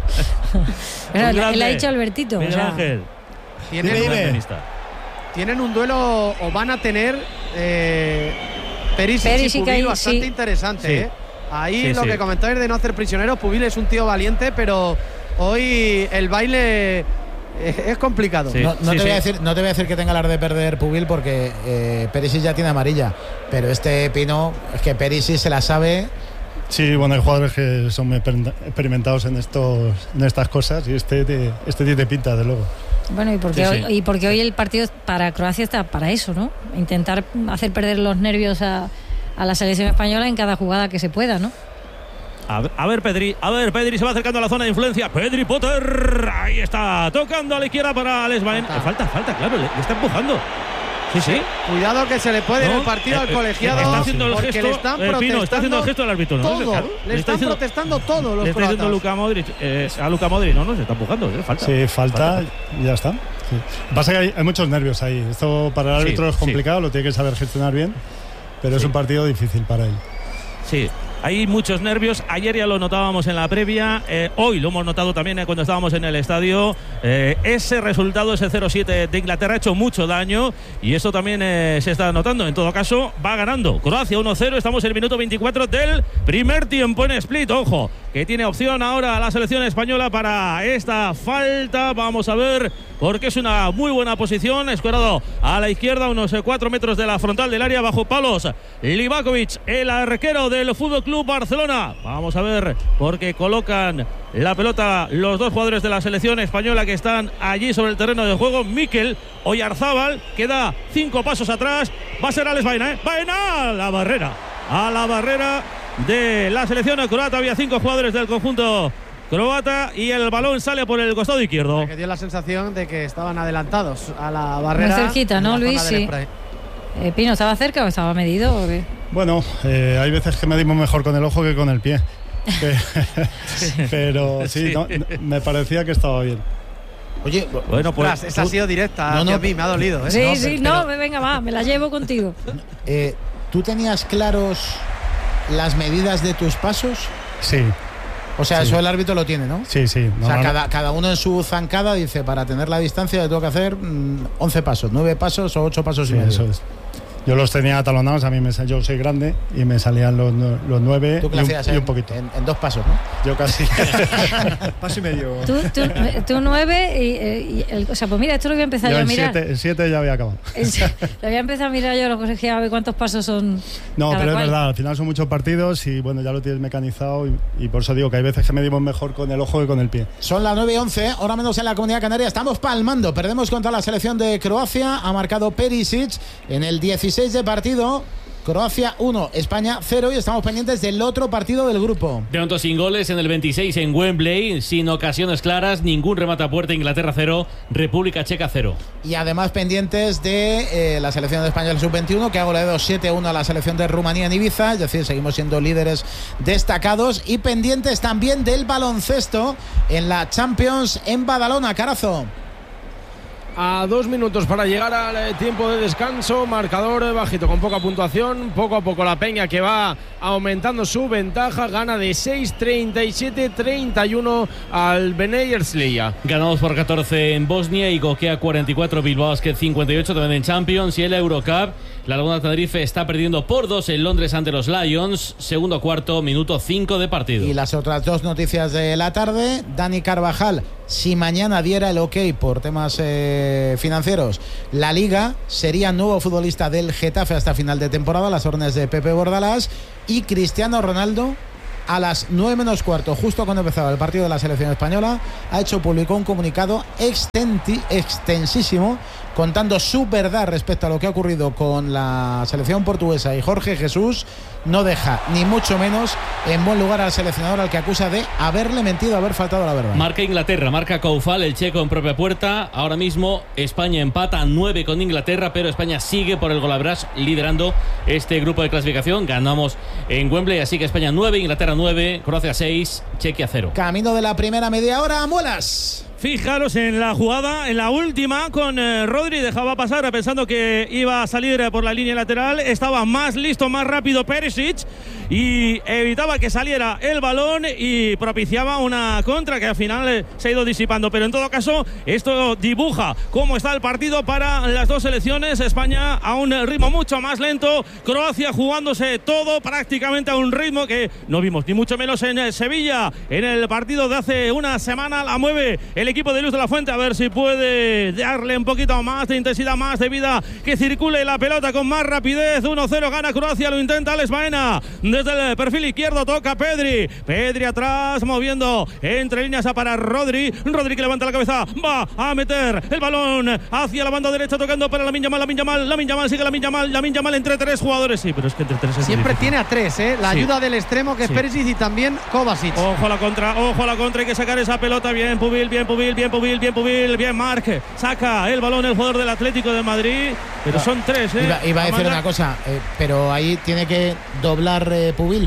Speaker 3: Pero
Speaker 2: Un
Speaker 3: él, él ha
Speaker 2: grande.
Speaker 3: dicho Albertito. o
Speaker 2: Miguel
Speaker 3: sea,
Speaker 2: Ángel.
Speaker 7: Tienen,
Speaker 5: Dime, dime.
Speaker 2: Mixta.
Speaker 7: tienen un duelo, o van a tener eh, Perisic,
Speaker 3: Perisic
Speaker 7: y Pubil
Speaker 3: ahí,
Speaker 7: bastante
Speaker 3: sí.
Speaker 7: interesante.
Speaker 2: Sí.
Speaker 7: ¿eh? Ahí
Speaker 2: Sí,
Speaker 7: lo
Speaker 2: sí.
Speaker 7: que comentáis de no hacer prisioneros, Pubil es un tío valiente, pero hoy el baile eh, es complicado.
Speaker 2: Sí.
Speaker 1: no, no te
Speaker 2: sí.
Speaker 1: voy a decir, no te voy a decir que tenga las de perder Pubil porque eh, Perisic ya tiene amarilla, pero este Pino es que Perisic se la sabe.
Speaker 8: Sí, bueno, hay jugadores que son exper- experimentados en estos en estas cosas y este te- este tiene pinta, de luego.
Speaker 3: Bueno, y porque,
Speaker 6: Sí, sí.
Speaker 3: Hoy, y porque hoy el partido para Croacia está para eso, ¿no? Intentar hacer perder los nervios a, a la selección española en cada jugada que se pueda, ¿no?
Speaker 2: A ver, a ver, Pedri, a ver, Pedri se va acercando a la zona de influencia. Pedri Potter, ahí está, tocando a la izquierda para Alex Baen.
Speaker 7: Falta.
Speaker 2: Falta, falta, claro, le, le está empujando. Sí, sí.
Speaker 7: Cuidado que se le puede ir
Speaker 2: No,
Speaker 7: el partido
Speaker 2: eh,
Speaker 7: al
Speaker 2: eh,
Speaker 7: colegiado
Speaker 2: está haciendo el
Speaker 7: porque
Speaker 2: gesto,
Speaker 7: le están
Speaker 2: eh, Pino,
Speaker 7: protestando
Speaker 2: está haciendo el gesto al árbitro, ¿no?
Speaker 7: todo,
Speaker 2: Claro,
Speaker 7: le
Speaker 2: le está
Speaker 7: están
Speaker 2: diciendo-
Speaker 7: protestando todos los
Speaker 2: Le está diciendo
Speaker 7: croatas.
Speaker 2: Luka Modric, eh, a Luka Modric, no, no, se está empujando, eh, falta.
Speaker 8: Sí, falta y ya está. Sí. Pasa que hay, hay muchos nervios ahí. Esto para el
Speaker 2: Sí,
Speaker 8: árbitro es
Speaker 2: sí.
Speaker 8: complicado, lo tiene que saber gestionar bien, pero es
Speaker 2: Sí.
Speaker 8: un partido difícil para él.
Speaker 2: Sí, hay muchos nervios. Ayer ya lo notábamos en la previa. Eh, hoy lo hemos notado también eh, cuando estábamos en el estadio. Eh, ese resultado, ese cero siete de Inglaterra, ha hecho mucho daño. Y eso también eh, se está notando. En todo caso, va ganando Croacia uno cero. Estamos en el minuto veinticuatro del primer tiempo en Split. Ojo, que tiene opción ahora la selección española para esta falta. Vamos a ver, porque es una muy buena posición. Escuadrado a la izquierda, unos cuatro metros de la frontal del área, bajo palos. Livakovic, el arquero del Fútbol Club Barcelona. Vamos a ver, porque colocan la pelota los dos jugadores de la selección española que están allí sobre el terreno de juego. Mikel Oyarzábal queda cinco pasos atrás. Va a ser Alex Baena, ¿eh? Baena a la barrera. A la barrera de la selección croata. Había cinco jugadores del conjunto croata y el balón sale por el costado izquierdo.
Speaker 7: Que dio la sensación de que estaban adelantados a la barrera.
Speaker 3: Muy cerquita,
Speaker 7: en
Speaker 3: ¿no,
Speaker 7: la zona
Speaker 3: Luis?
Speaker 7: del
Speaker 3: Sí.
Speaker 7: spray.
Speaker 3: Eh, Pino, ¿estaba cerca o estaba medido? ¿O qué?
Speaker 8: Bueno, eh, hay veces que medimos mejor con el ojo que con el pie. Que- pero sí,
Speaker 2: Sí.
Speaker 8: no, me parecía que estaba bien.
Speaker 1: Oye,
Speaker 2: Bueno, pues
Speaker 7: Ostras, esa ha
Speaker 1: tú-
Speaker 7: sido directa.
Speaker 1: No, no,
Speaker 7: hacia mí, me ha dolido. ¿eh?
Speaker 3: Sí,
Speaker 1: no,
Speaker 3: sí,
Speaker 1: pero-
Speaker 3: no, venga, va, me la llevo contigo.
Speaker 1: eh, ¿tú tenías claros las medidas de tus pasos?
Speaker 8: Sí,
Speaker 1: O sea,
Speaker 8: Sí.
Speaker 1: eso el árbitro lo tiene, ¿no?
Speaker 8: sí, sí.
Speaker 1: O sea,
Speaker 8: Normal-
Speaker 1: cada, cada uno en su zancada dice, para tener la distancia le tengo que hacer mm, once pasos, nueve pasos o ocho pasos
Speaker 8: sí,
Speaker 1: y medio.
Speaker 8: eso es. Yo los tenía atalonados, a mí me, sal- yo soy grande y me salían los, nu- los nueve
Speaker 1: ¿Tú qué
Speaker 8: y
Speaker 1: le
Speaker 8: un,
Speaker 1: hacías
Speaker 8: y
Speaker 1: en,
Speaker 8: un poquito.
Speaker 1: en- en dos pasos, no?
Speaker 8: Yo casi.
Speaker 5: Paso y medio.
Speaker 3: Tú, tú, tú nueve y, eh, y el- o sea, pues mira, esto lo voy a empezar
Speaker 8: Yo
Speaker 3: yo a
Speaker 8: en
Speaker 3: mirar.
Speaker 8: siete, en siete ya había acabado.
Speaker 3: Lo voy a empezar a mirar yo, lo colegía, a ver cuántos pasos son.
Speaker 8: No,
Speaker 3: cada
Speaker 8: pero
Speaker 3: cual.
Speaker 8: es verdad, al final son muchos partidos y bueno, ya lo tienes mecanizado y, y por eso digo que hay veces que medimos mejor con el ojo que con el pie.
Speaker 1: Son las nueve y once, ahora menos en la Comunidad Canaria. Estamos palmando. Perdemos contra la selección de Croacia. Ha marcado Perisic en el dieciséis de partido. Croacia uno, España cero. Y estamos pendientes del otro partido del grupo.
Speaker 6: De momento sin goles en el veintiséis en Wembley, sin ocasiones claras, ningún remate a puerta. Inglaterra cero, República Checa cero.
Speaker 1: Y además pendientes de eh, la selección de España sub veintiuno, que ha goleado siete a uno a la selección de Rumanía en Ibiza. Es decir, seguimos siendo líderes destacados. Y pendientes también del baloncesto en la Champions en Badalona. Carazo.
Speaker 10: a dos minutos para llegar al eh, tiempo de descanso. Marcador eh, bajito, con poca puntuación. Poco a poco la Peña, que va aumentando su ventaja, gana de seis treinta y siete treinta y uno al Bnei Herzliya.
Speaker 6: Ganamos por catorce en Bosnia y Gokea cuarenta y cuatro, Bilbao Basket cincuenta y ocho también en Champions. Y en la Eurocup, la Laguna Tenerife está perdiendo por dos en Londres ante los Lions. Segundo cuarto, minuto cinco de partido.
Speaker 1: Y las otras dos noticias de la tarde: Dani Carvajal, si mañana diera el ok por temas eh, financieros, la Liga sería nuevo futbolista del Getafe hasta final de temporada, las órdenes de Pepe Bordalás. Y Cristiano Ronaldo, a las nueve menos cuarto, justo cuando empezaba el partido de la selección española, ha hecho público un comunicado extenti, extensísimo contando su verdad respecto a lo que ha ocurrido con la selección portuguesa, y Jorge Jesús no deja ni mucho menos en buen lugar al seleccionador, al que acusa de haberle mentido, haber faltado a la verdad.
Speaker 6: Marca Inglaterra, marca Coufal, el checo en propia puerta. Ahora mismo España empata a nueve con Inglaterra, pero España sigue por el golaveraje liderando este grupo de clasificación. Ganamos en Wembley, así que España nueve, Inglaterra nueve, Croacia seis, Chequia cero.
Speaker 1: Camino de la primera media hora, Muelas.
Speaker 2: Fijaros en la jugada, en la última, con eh, Rodri, dejaba pasar pensando que iba a salir eh, por la línea lateral. Estaba más listo, más rápido Perisic y evitaba que saliera el balón y propiciaba una contra que al final eh, se ha ido disipando. Pero en todo caso, esto dibuja cómo está el partido para las dos selecciones. España a un ritmo mucho más lento, Croacia jugándose todo prácticamente a un ritmo que no vimos ni mucho menos en eh, Sevilla. En el partido de hace una semana la mueve el equipo de Luis de la Fuente, a ver si puede darle un poquito más de intensidad, más de vida, que circule la pelota con más rapidez. uno cero gana Croacia, lo intenta Alex Baena desde el perfil izquierdo, toca Pedri, Pedri atrás, moviendo entre líneas a para Rodri, Rodri que levanta la cabeza, va a meter el balón hacia la banda derecha, tocando para Lamine Yamal, Lamine Yamal, Lamine Yamal, sigue Lamine Yamal, Lamine Yamal entre tres jugadores, sí, pero es que entre tres es
Speaker 7: siempre
Speaker 2: difícil.
Speaker 7: Tiene a tres, ¿eh? La sí. ayuda del extremo que es sí. Perisic y también Kovacic.
Speaker 2: Ojo a la contra, ojo a la contra, hay que sacar esa pelota, bien Pubil, bien Pubil, bien Pubil, bien Pubil, bien Marc, saca el balón el jugador del Atlético de Madrid, pero son tres, ¿eh?
Speaker 1: Iba, iba a decir una cosa, eh, pero ahí tiene que doblar eh, Pubil.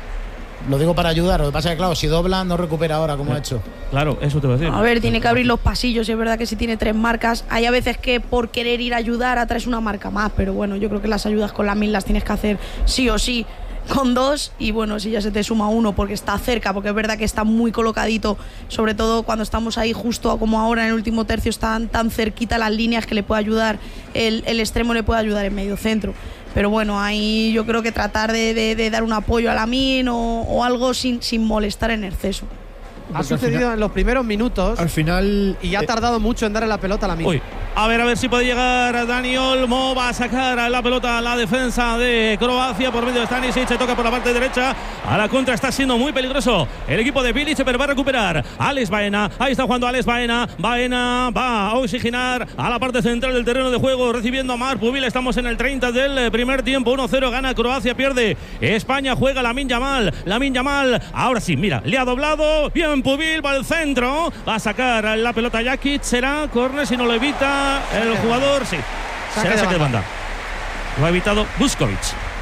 Speaker 1: Lo digo para ayudar, lo que pasa es que claro, si dobla no recupera ahora como
Speaker 2: eh,
Speaker 1: ha hecho.
Speaker 2: Claro, eso te voy a decir.
Speaker 9: A ver, tiene que abrir los pasillos, es verdad que si tiene tres marcas, hay a veces que por querer ir a ayudar atraes una marca más, pero bueno, yo creo que las ayudas con la mil las tienes que hacer sí o sí con dos, y bueno, si ya se te suma uno porque está cerca, porque es verdad que está muy colocadito, sobre todo cuando estamos ahí justo como ahora en el último tercio, están tan cerquita las líneas que le puede ayudar el, el extremo, le puede ayudar en medio centro. Pero bueno, ahí yo creo que tratar de, de, de dar un apoyo a Lamine o, o algo sin, sin molestar en exceso.
Speaker 7: Ha sucedido final, en los primeros minutos.
Speaker 5: Al final.
Speaker 7: Y ha tardado eh, mucho en darle la pelota a Lamine.
Speaker 2: Uy, a ver, a ver si puede llegar Dani Olmo. Va a sacar la pelota a la defensa de Croacia por medio de Stanisic. Se toca por la parte derecha. A la contra está siendo muy peligroso el equipo de Bilic, pero va a recuperar Alex Baena. Ahí está jugando Alex Baena. Baena va a oxigenar a la parte central del terreno de juego, recibiendo a Marc Pubil. Estamos en el treinta del primer tiempo. uno cero gana Croacia, pierde España. Juega Lamine Yamal. Lamine Yamal. Ahora sí, mira, le ha doblado. Bien Pubil, va al centro. Va a sacar la pelota Jakic. Será córner si no lo evita el jugador. Sí, será saque de banda. Lo ha evitado Vuskovic.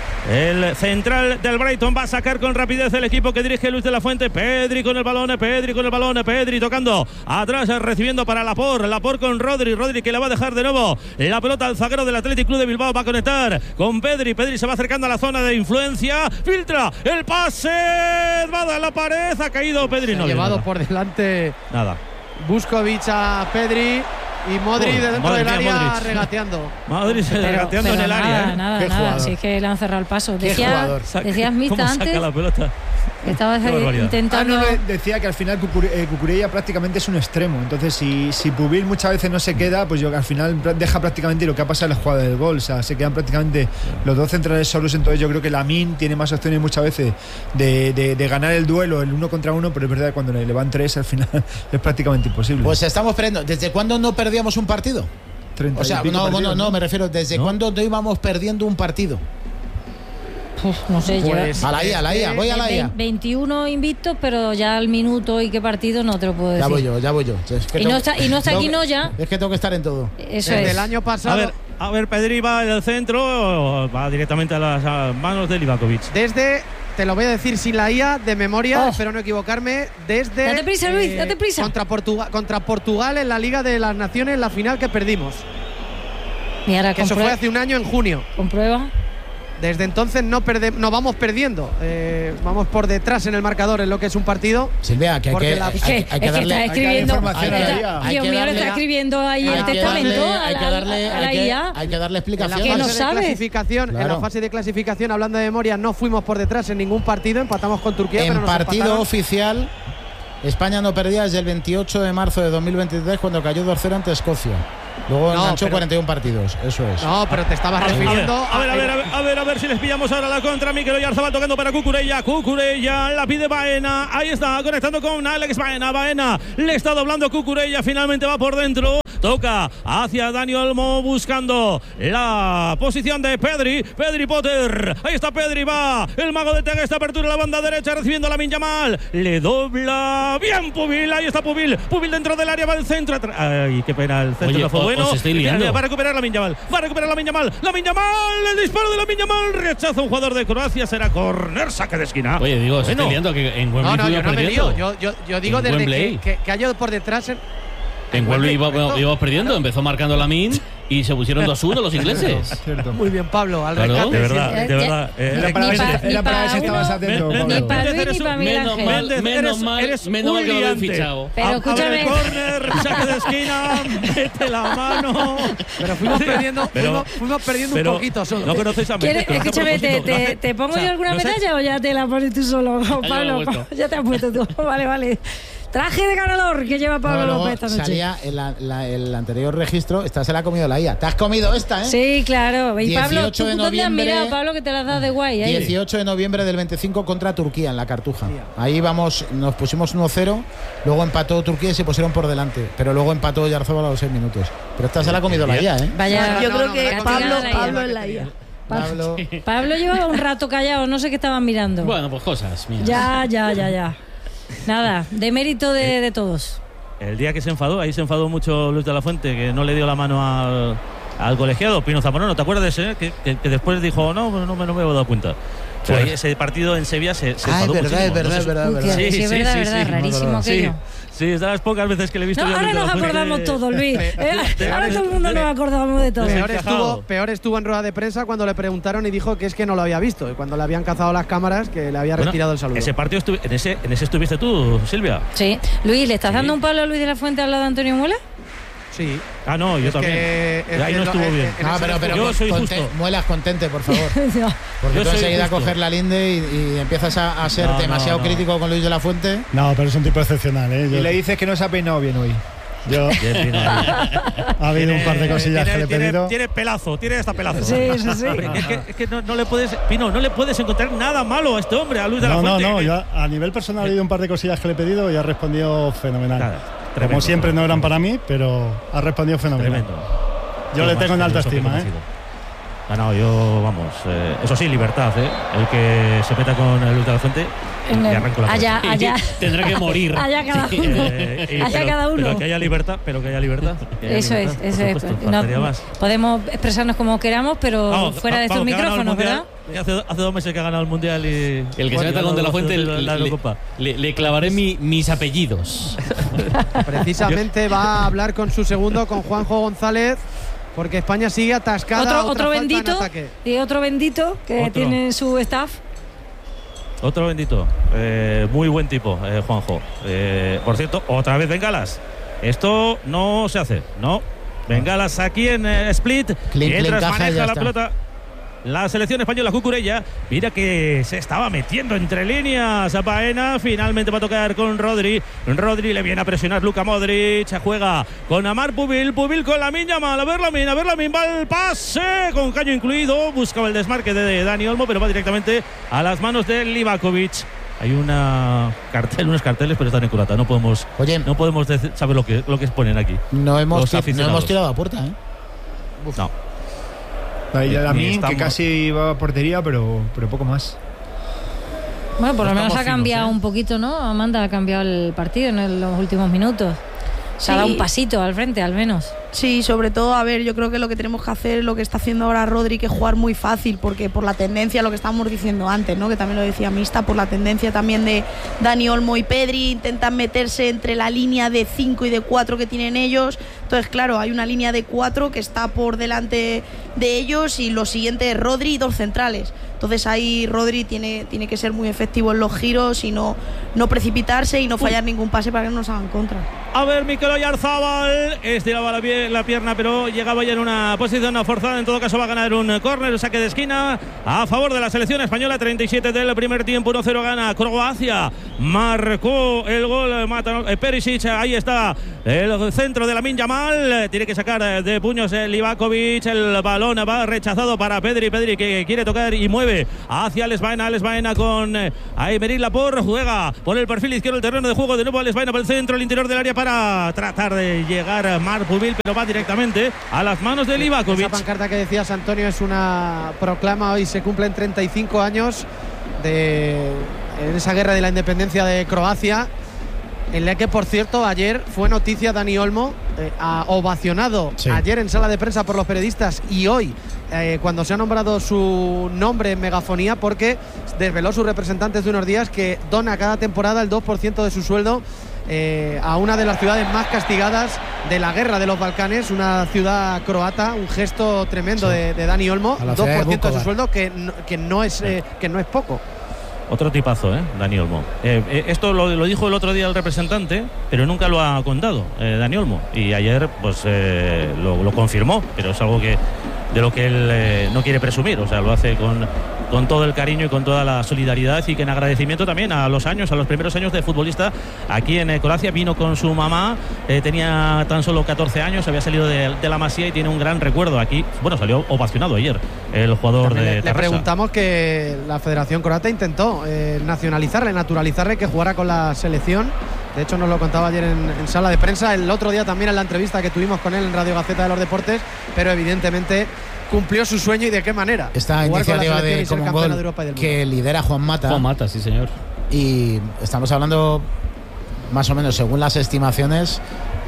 Speaker 2: El central del Brighton va a sacar con rapidez el equipo que dirige Luis de la Fuente. Pedri con el balón, Pedri con el balón, Pedri tocando atrás, recibiendo para Laporte, Laporte con Rodri, Rodri que le va a dejar de nuevo la pelota al zaguero del Athletic Club de Bilbao, va a conectar con Pedri, Pedri se va acercando a la zona de influencia, filtra el pase, va a dar la pared, ha caído Pedri.
Speaker 7: Se
Speaker 2: no
Speaker 7: ha llevado
Speaker 2: nada.
Speaker 7: por delante
Speaker 2: nada.
Speaker 7: Vuskovic a Pedri. Y Modric de dentro del área Modric. regateando.
Speaker 2: Modric regateando en el
Speaker 3: nada,
Speaker 2: área. ¿eh?
Speaker 3: Nada, nada. Si es que le han cerrado el paso. Decía, decías Mista antes.
Speaker 2: Saca la pelota?
Speaker 3: Estabas intentando.
Speaker 5: Ah, no, decía que al final Cucurella prácticamente es un extremo. Entonces, si, si Pubil muchas veces no se queda, pues yo al final deja prácticamente lo que ha pasado en la jugada del gol. O sea, se quedan prácticamente los dos centrales solos. Entonces, yo creo que Lamine tiene más opciones muchas veces de, de, de ganar el duelo, el uno contra uno. Pero es verdad que cuando le van tres, al final es prácticamente imposible.
Speaker 1: Pues estamos perdiendo. ¿Desde cuándo no perdíamos un partido? O sea, no, partidos, no, no, me refiero. ¿Desde ¿no? cuándo no íbamos perdiendo un partido?
Speaker 3: Uf, no sé,
Speaker 1: pues, ya. A la I A, a la I A, voy a la I A.
Speaker 3: veintiuno invictos, pero ya al minuto y qué partido no te lo puedo decir.
Speaker 1: Ya voy yo, ya voy yo.
Speaker 3: Es que y, no está, y no está aquí, no ya.
Speaker 1: Es que tengo que estar en todo.
Speaker 3: Eso
Speaker 7: Desde
Speaker 3: es.
Speaker 7: el año pasado.
Speaker 2: A ver, a ver, Pedri va al centro, va directamente a las a manos de Livakovic.
Speaker 7: Desde te lo voy a decir sin la I A, de memoria,
Speaker 3: Oh.
Speaker 7: espero no equivocarme, desde...
Speaker 3: Date prisa, Luis, date prisa.
Speaker 7: Contra Portugal, contra Portugal en la Liga de las Naciones, la final que perdimos.
Speaker 3: Y ahora
Speaker 7: Que eso
Speaker 3: comprueba-
Speaker 7: fue hace un año en junio.
Speaker 3: comprueba.
Speaker 7: Desde entonces no, perde, no vamos perdiendo. Eh, vamos por detrás en el marcador en lo que es un partido.
Speaker 1: Silvia, que hay
Speaker 7: Porque
Speaker 1: que,
Speaker 7: la-
Speaker 1: hay,
Speaker 3: Es que,
Speaker 1: hay que
Speaker 3: es que
Speaker 1: darle.
Speaker 3: está escribiendo.
Speaker 8: información
Speaker 1: a la
Speaker 3: está-
Speaker 1: I A. Hay
Speaker 3: Dios
Speaker 1: que
Speaker 3: mío, le
Speaker 1: darle-
Speaker 3: está escribiendo ahí
Speaker 1: hay
Speaker 3: el
Speaker 1: que
Speaker 3: testamento
Speaker 1: darle-
Speaker 3: a
Speaker 1: hay
Speaker 3: la,
Speaker 1: que darle,
Speaker 3: a la
Speaker 1: hay que-
Speaker 3: I A.
Speaker 1: hay que darle
Speaker 7: En la
Speaker 1: explicación.
Speaker 3: Que no
Speaker 7: fase de
Speaker 3: sabe.
Speaker 7: clasificación, en
Speaker 1: Claro.
Speaker 7: la fase de clasificación, hablando de memoria, no fuimos por detrás en ningún partido, empatamos con Turquía, pero
Speaker 1: En
Speaker 7: nos
Speaker 1: partido
Speaker 7: empataron.
Speaker 1: oficial, España no perdía desde el veintiocho de marzo de dos mil veintitrés, cuando cayó dos cero ante Escocia. Luego
Speaker 7: No,
Speaker 1: enganchó
Speaker 7: pero-
Speaker 1: cuarenta y uno partidos, eso es.
Speaker 7: No, pero te estabas
Speaker 2: A ver,
Speaker 7: refiriendo
Speaker 2: a ver, a ver, a ver, a ver, a ver si les pillamos ahora la contra. Mikel Oyarzabal tocando para Cucurella. Cucurella la pide Baena. Ahí está, conectando con Alex Baena. Baena le está doblando Cucurella. Finalmente va por dentro. Toca hacia Dani Olmo buscando la posición de Pedri. Pedri Potter. Ahí está Pedri, va. El mago de Tega, esta apertura a la banda derecha recibiendo a Lamine Yamal. Le dobla. Bien Pubil. Ahí está Pubil. Pubil dentro del área, va al centro. Ay, qué pena. El centro
Speaker 6: Oye,
Speaker 2: no fue
Speaker 6: os-
Speaker 2: bueno.
Speaker 6: os estoy liando.
Speaker 2: Va a recuperar Lamine Yamal. Va a recuperar Lamine Yamal. Lamine Yamal. El disparo de Lamine Yamal. Rechaza un jugador de Croacia. Será córner. Saque de esquina.
Speaker 6: Oye, digo, os
Speaker 2: Bueno.
Speaker 6: estoy liando que en Wembley
Speaker 7: No, no, yo
Speaker 6: fuimos
Speaker 7: no me
Speaker 6: perdiendo.
Speaker 7: lío. Yo, yo, yo digo
Speaker 6: En
Speaker 7: desde
Speaker 6: Wembley.
Speaker 7: que, que, que haya por detrás. En,
Speaker 6: En Wembley iba-
Speaker 7: correcto.
Speaker 6: íbamos perdiendo, empezó marcando Lamine y se pusieron dos uno los ingleses.
Speaker 5: Cierto.
Speaker 7: Muy bien, Pablo. Al
Speaker 6: Claro.
Speaker 7: rescate
Speaker 2: De verdad,
Speaker 7: siempre.
Speaker 2: de verdad. eh,
Speaker 5: Era para
Speaker 3: Ni
Speaker 5: ver si-
Speaker 3: pa-
Speaker 5: era
Speaker 3: ni
Speaker 5: para
Speaker 3: pa
Speaker 5: ver si estabas
Speaker 3: uno,
Speaker 5: atento,
Speaker 2: ni
Speaker 5: Pablo.
Speaker 3: Ni para Luis
Speaker 2: Eres
Speaker 3: ni
Speaker 2: un-
Speaker 3: para Miguel
Speaker 6: menos
Speaker 3: Ángel.
Speaker 6: mal,
Speaker 2: Méndez,
Speaker 6: menos
Speaker 2: eres-
Speaker 6: mal,
Speaker 2: eres
Speaker 6: menos
Speaker 2: un
Speaker 6: mal que lo habéis
Speaker 2: liante.
Speaker 6: fichado.
Speaker 3: Pero
Speaker 2: A- a ver
Speaker 3: escúchame.
Speaker 2: el córner, saque de esquina, mete la mano.
Speaker 7: Pero fuimos perdiendo,
Speaker 2: Pero-
Speaker 7: fuimos, fuimos perdiendo
Speaker 2: pero
Speaker 7: un poquito solo.
Speaker 2: No conocéis a Méndez.
Speaker 3: ¿Quieres-
Speaker 2: pero hace
Speaker 3: Escúchame, te,
Speaker 2: propósito, lo
Speaker 3: te,
Speaker 2: hace-
Speaker 3: te pongo
Speaker 2: o sea,
Speaker 3: yo alguna
Speaker 2: no sé-
Speaker 3: medalla o ya te la pones tú solo,
Speaker 6: me he
Speaker 3: Pablo?
Speaker 6: puesto.
Speaker 3: Ya te has puesto tú. Vale, vale. Traje de ganador que lleva Pablo
Speaker 1: Luego
Speaker 3: López esta noche.
Speaker 1: salía el, la- el anterior registro, esta se la ha comido la I A. Te has comido esta, ¿eh?
Speaker 3: Sí, claro. Y Pablo,
Speaker 1: dieciocho
Speaker 3: ¿tú
Speaker 1: de
Speaker 3: dónde has
Speaker 1: noviembre-
Speaker 3: mirado, Pablo, que te las das de guay? Ahí.
Speaker 1: dieciocho de noviembre del veinticinco contra Turquía en la Cartuja. Ahí vamos, nos pusimos uno cero, luego empató Turquía y se pusieron por delante, pero luego empató Oyarzabal a los seis minutos. Pero esta se la ha comido la I A, ¿eh?
Speaker 3: Vaya,
Speaker 9: Yo
Speaker 7: no,
Speaker 9: creo
Speaker 7: no,
Speaker 9: que
Speaker 7: no,
Speaker 9: Pablo,
Speaker 3: no, no,
Speaker 9: Pablo
Speaker 3: no,
Speaker 9: en la I A.
Speaker 1: Pablo.
Speaker 3: Pablo llevaba un rato callado, no sé qué estaban mirando.
Speaker 6: Bueno, pues cosas mías.
Speaker 3: Ya, ya, ya, ya. Nada, de mérito de, de todos.
Speaker 2: El día que se enfadó, ahí se enfadó mucho Luis de la Fuente, que no le dio la mano al, al colegiado, Pino Zamorano. ¿Te acuerdas de ese? Que, que- que después dijo, no, no, me, no me he dado cuenta. Pero ahí ese partido en Sevilla se, se
Speaker 1: Ah, es
Speaker 2: enfadó
Speaker 1: verdad,
Speaker 2: muchísimo.
Speaker 1: es verdad,
Speaker 2: No sé
Speaker 1: es
Speaker 2: si-
Speaker 1: verdad, es
Speaker 3: Uy,
Speaker 1: verdad.
Speaker 3: que- sí, es verdad, verdad, rarísimo aquello.
Speaker 2: Sí, sí, es de las pocas veces que le he visto
Speaker 3: No,
Speaker 2: yo a
Speaker 3: ahora
Speaker 2: Luis de
Speaker 3: nos
Speaker 2: la Fuente.
Speaker 3: acordamos todos, Luis. Eh,
Speaker 2: de-
Speaker 3: ahora todo el mundo nos acordamos de todo.
Speaker 7: Peor
Speaker 2: Encajado.
Speaker 7: estuvo, peor estuvo en rueda de prensa cuando le preguntaron y dijo que es que no lo había visto. Y cuando le habían cazado las cámaras, que le había
Speaker 2: Bueno,
Speaker 7: retirado el saludo.
Speaker 2: Ese partido estuvi- en, ese, en ese estuviste tú, Silvia.
Speaker 3: Sí. Luis, ¿le estás
Speaker 2: Sí.
Speaker 3: dando un palo a Luis de la Fuente al lado de Antonio Muela?
Speaker 7: Sí.
Speaker 2: Ah, no, yo
Speaker 7: Es
Speaker 2: también.
Speaker 7: que- es
Speaker 2: ahí
Speaker 7: que
Speaker 2: no
Speaker 7: lo-
Speaker 2: estuvo
Speaker 7: en-
Speaker 2: bien.
Speaker 7: en-
Speaker 1: No,
Speaker 7: ese
Speaker 1: pero, pero
Speaker 2: Yo
Speaker 1: con-
Speaker 2: soy
Speaker 1: conte-
Speaker 2: justo.
Speaker 1: muelas contente, por favor. Porque
Speaker 2: Yo
Speaker 1: tú
Speaker 2: soy
Speaker 1: enseguida
Speaker 2: justo.
Speaker 1: coger la linde y, y empiezas a, a ser
Speaker 2: No, no,
Speaker 1: demasiado
Speaker 2: no.
Speaker 1: crítico con Luis de la Fuente.
Speaker 8: No, pero es un tipo excepcional, ¿eh? Yo-
Speaker 5: Y le dices que no se ha peinado bien hoy.
Speaker 8: yo-
Speaker 2: Bien, Pino, ahí.
Speaker 8: ha habido un par de cosillas
Speaker 2: tiene,
Speaker 8: que le he
Speaker 2: tiene-
Speaker 8: pedido.
Speaker 2: tiene pelazo, tiene hasta pelazo.
Speaker 3: Sí, sí, sí.
Speaker 2: Es que, es que no, no le puedes, Pino, no le puedes encontrar nada malo a este hombre, a Luis de la
Speaker 8: No, no,
Speaker 2: Fuente.
Speaker 8: no.
Speaker 2: que-
Speaker 8: Yo a nivel personal he habido un par de cosillas que le he pedido y ha respondido fenomenal.
Speaker 2: Nada,
Speaker 8: Como
Speaker 2: tremendo,
Speaker 8: siempre no
Speaker 2: tremendo.
Speaker 8: eran para mí, pero ha respondido fenomenal.
Speaker 2: Tremendo.
Speaker 8: Yo le tengo en alta estima, ¿eh?
Speaker 2: Ah, no, yo, vamos, eh, eso sí, libertad, ¿eh? El que se meta con el Luis de la Fuente,
Speaker 3: En
Speaker 2: le
Speaker 3: el-
Speaker 2: arranco la
Speaker 3: allá,
Speaker 2: cabeza.
Speaker 3: allá.
Speaker 6: Tendrá que morir.
Speaker 3: Allá cada
Speaker 6: Sí.
Speaker 3: uno.
Speaker 2: Eh, y-
Speaker 3: Allá
Speaker 2: pero-
Speaker 3: cada uno.
Speaker 2: Pero que haya libertad, pero que haya libertad. que haya
Speaker 3: Eso es,
Speaker 2: libertad,
Speaker 3: eso
Speaker 2: por
Speaker 3: es.
Speaker 2: supuesto,
Speaker 3: No-
Speaker 2: faltaría más.
Speaker 3: podemos expresarnos como queramos, pero
Speaker 2: Vamos,
Speaker 3: fuera de estos
Speaker 2: vamos, que ha ganado el
Speaker 3: micrófonos,
Speaker 2: Mundial,
Speaker 3: ¿verdad?
Speaker 2: que Hace, hace dos meses que ha ganado el Mundial y…
Speaker 6: El que se meta con De la Fuente
Speaker 2: la, la
Speaker 6: le,
Speaker 2: Eurocopa.
Speaker 6: le- le clavaré mi- mis apellidos.
Speaker 7: Precisamente va a hablar con su segundo, con Juanjo González, porque España sigue atascada.
Speaker 3: Otro,
Speaker 7: otra
Speaker 3: otro
Speaker 7: falta en
Speaker 3: bendito
Speaker 7: ataque.
Speaker 3: y otro bendito que
Speaker 2: Otro.
Speaker 3: tiene su staff.
Speaker 2: Otro bendito. Eh, muy buen tipo, eh, Juanjo. Eh, por cierto, otra vez bengalas. Esto no se hace, ¿no? Bengalas aquí en eh, Split.
Speaker 1: Clink,
Speaker 2: mientras
Speaker 1: clink, caja y
Speaker 2: maneja
Speaker 1: ya
Speaker 2: la
Speaker 1: está.
Speaker 2: pelota la selección española, Cucurella. Mira que se estaba metiendo entre líneas a Baena. Finalmente va a tocar con Rodri. Rodri le viene a presionar Luka Modric. Juega con Amar Pubil. Pubil con Lamine Yamal. A ver Lamine, a ver Lamine. Va el pase con caño incluido. Buscaba el desmarque de Dani Olmo, pero va directamente a las manos de Livakovic. Hay una cartel, unos carteles, pero están en curata. No podemos,
Speaker 1: Oye,
Speaker 2: no podemos decir- saber lo que, lo que ponen aquí.
Speaker 1: no hemos,
Speaker 2: Los
Speaker 1: ti- no
Speaker 2: aficionados.
Speaker 1: hemos tirado a puerta, ¿eh?
Speaker 2: No.
Speaker 5: Ahí a
Speaker 2: Ni
Speaker 5: mí, que
Speaker 2: estamos-
Speaker 5: casi iba a portería, pero, pero poco más.
Speaker 3: Bueno, por
Speaker 2: No
Speaker 3: lo menos
Speaker 2: estamos
Speaker 3: ha cambiado
Speaker 2: finos, ¿eh?
Speaker 3: un poquito, ¿no? Amanda ha cambiado el partido en los últimos minutos. Se ha dado un pasito al frente, al menos.
Speaker 9: Sí, sobre todo, a ver, yo creo que lo que tenemos que hacer es lo que está haciendo ahora Rodri, que es jugar muy fácil, porque por la tendencia, lo que estábamos diciendo antes, ¿no? Que también lo decía Mista, por la tendencia también de Dani Olmo y Pedri, intentan meterse entre la línea de cinco y de cuatro que tienen ellos. Entonces, claro, hay una línea de cuatro que está por delante de ellos y lo siguiente es Rodri y dos centrales. Entonces ahí Rodri tiene, tiene que ser muy efectivo en los giros y no, no precipitarse y no fallar ningún pase para que no nos hagan contra.
Speaker 2: A ver, Mikel Oyarzabal estiraba la, pie, la pierna, pero llegaba ya en una posición forzada. En todo caso va a ganar un córner, saque de esquina a favor de la selección española. treinta y siete del primer tiempo, uno cero gana Croacia. Marcó el gol Mata, eh, Perisic, ahí está el centro de Lamine Yamal. Tiene que sacar de puños el Livakovic, el balón va rechazado para Pedri. Pedri que quiere tocar y mueve hacia Alex Baena. Alex Baena con eh, Aymeric Laporte, juega por el perfil izquierdo del terreno de juego. De nuevo Alex Baena por el centro, el interior del área para tratar de llegar a Marc Pubil, pero va directamente a las manos de Livakovic.
Speaker 7: Esa pancarta que decías, Antonio, es una proclama. Hoy se cumplen treinta y cinco años de en esa guerra de la independencia de Croacia, en la que, por cierto, ayer fue noticia Dani Olmo, eh, ha ovacionado sí. ayer en sala de prensa por los periodistas y hoy eh, cuando se ha nombrado su nombre en megafonía, porque desveló sus representantes de unos días que dona cada temporada el dos por ciento de su sueldo eh, a una de las ciudades más castigadas de la guerra de los Balcanes, una ciudad croata, un gesto tremendo sí. de, de Dani Olmo, dos por ciento de, de su sueldo que no, que no es eh, que no es poco.
Speaker 2: Otro tipazo, ¿eh? Dani Olmo. Eh, eh, esto lo, lo dijo el otro día el representante, pero nunca lo ha contado, eh, Dani Olmo. Y ayer, pues, eh, lo, lo confirmó, pero es algo que de lo que él eh, no quiere presumir. O sea, lo hace con, con todo el cariño y con toda la solidaridad, y que en agradecimiento también a los años, a los primeros años de futbolista aquí en eh, Croacia. Vino con su mamá, eh, tenía tan solo catorce años, había salido de, de la Masía y tiene un gran recuerdo aquí. Bueno, salió ovacionado ayer el jugador también de
Speaker 7: le, le preguntamos que la Federación Croata intentó eh, nacionalizarle, naturalizarle, que jugara con la selección. De hecho, nos lo contaba ayer en, en sala de prensa, el otro día también en la entrevista que tuvimos con él en Radio Gaceta de los Deportes, pero evidentemente cumplió su sueño. ¿Y de qué manera?
Speaker 1: Esta iniciativa de Common Goal que lidera Juan Mata.
Speaker 6: Juan Mata, sí señor.
Speaker 1: Y estamos hablando, más o menos, según las estimaciones,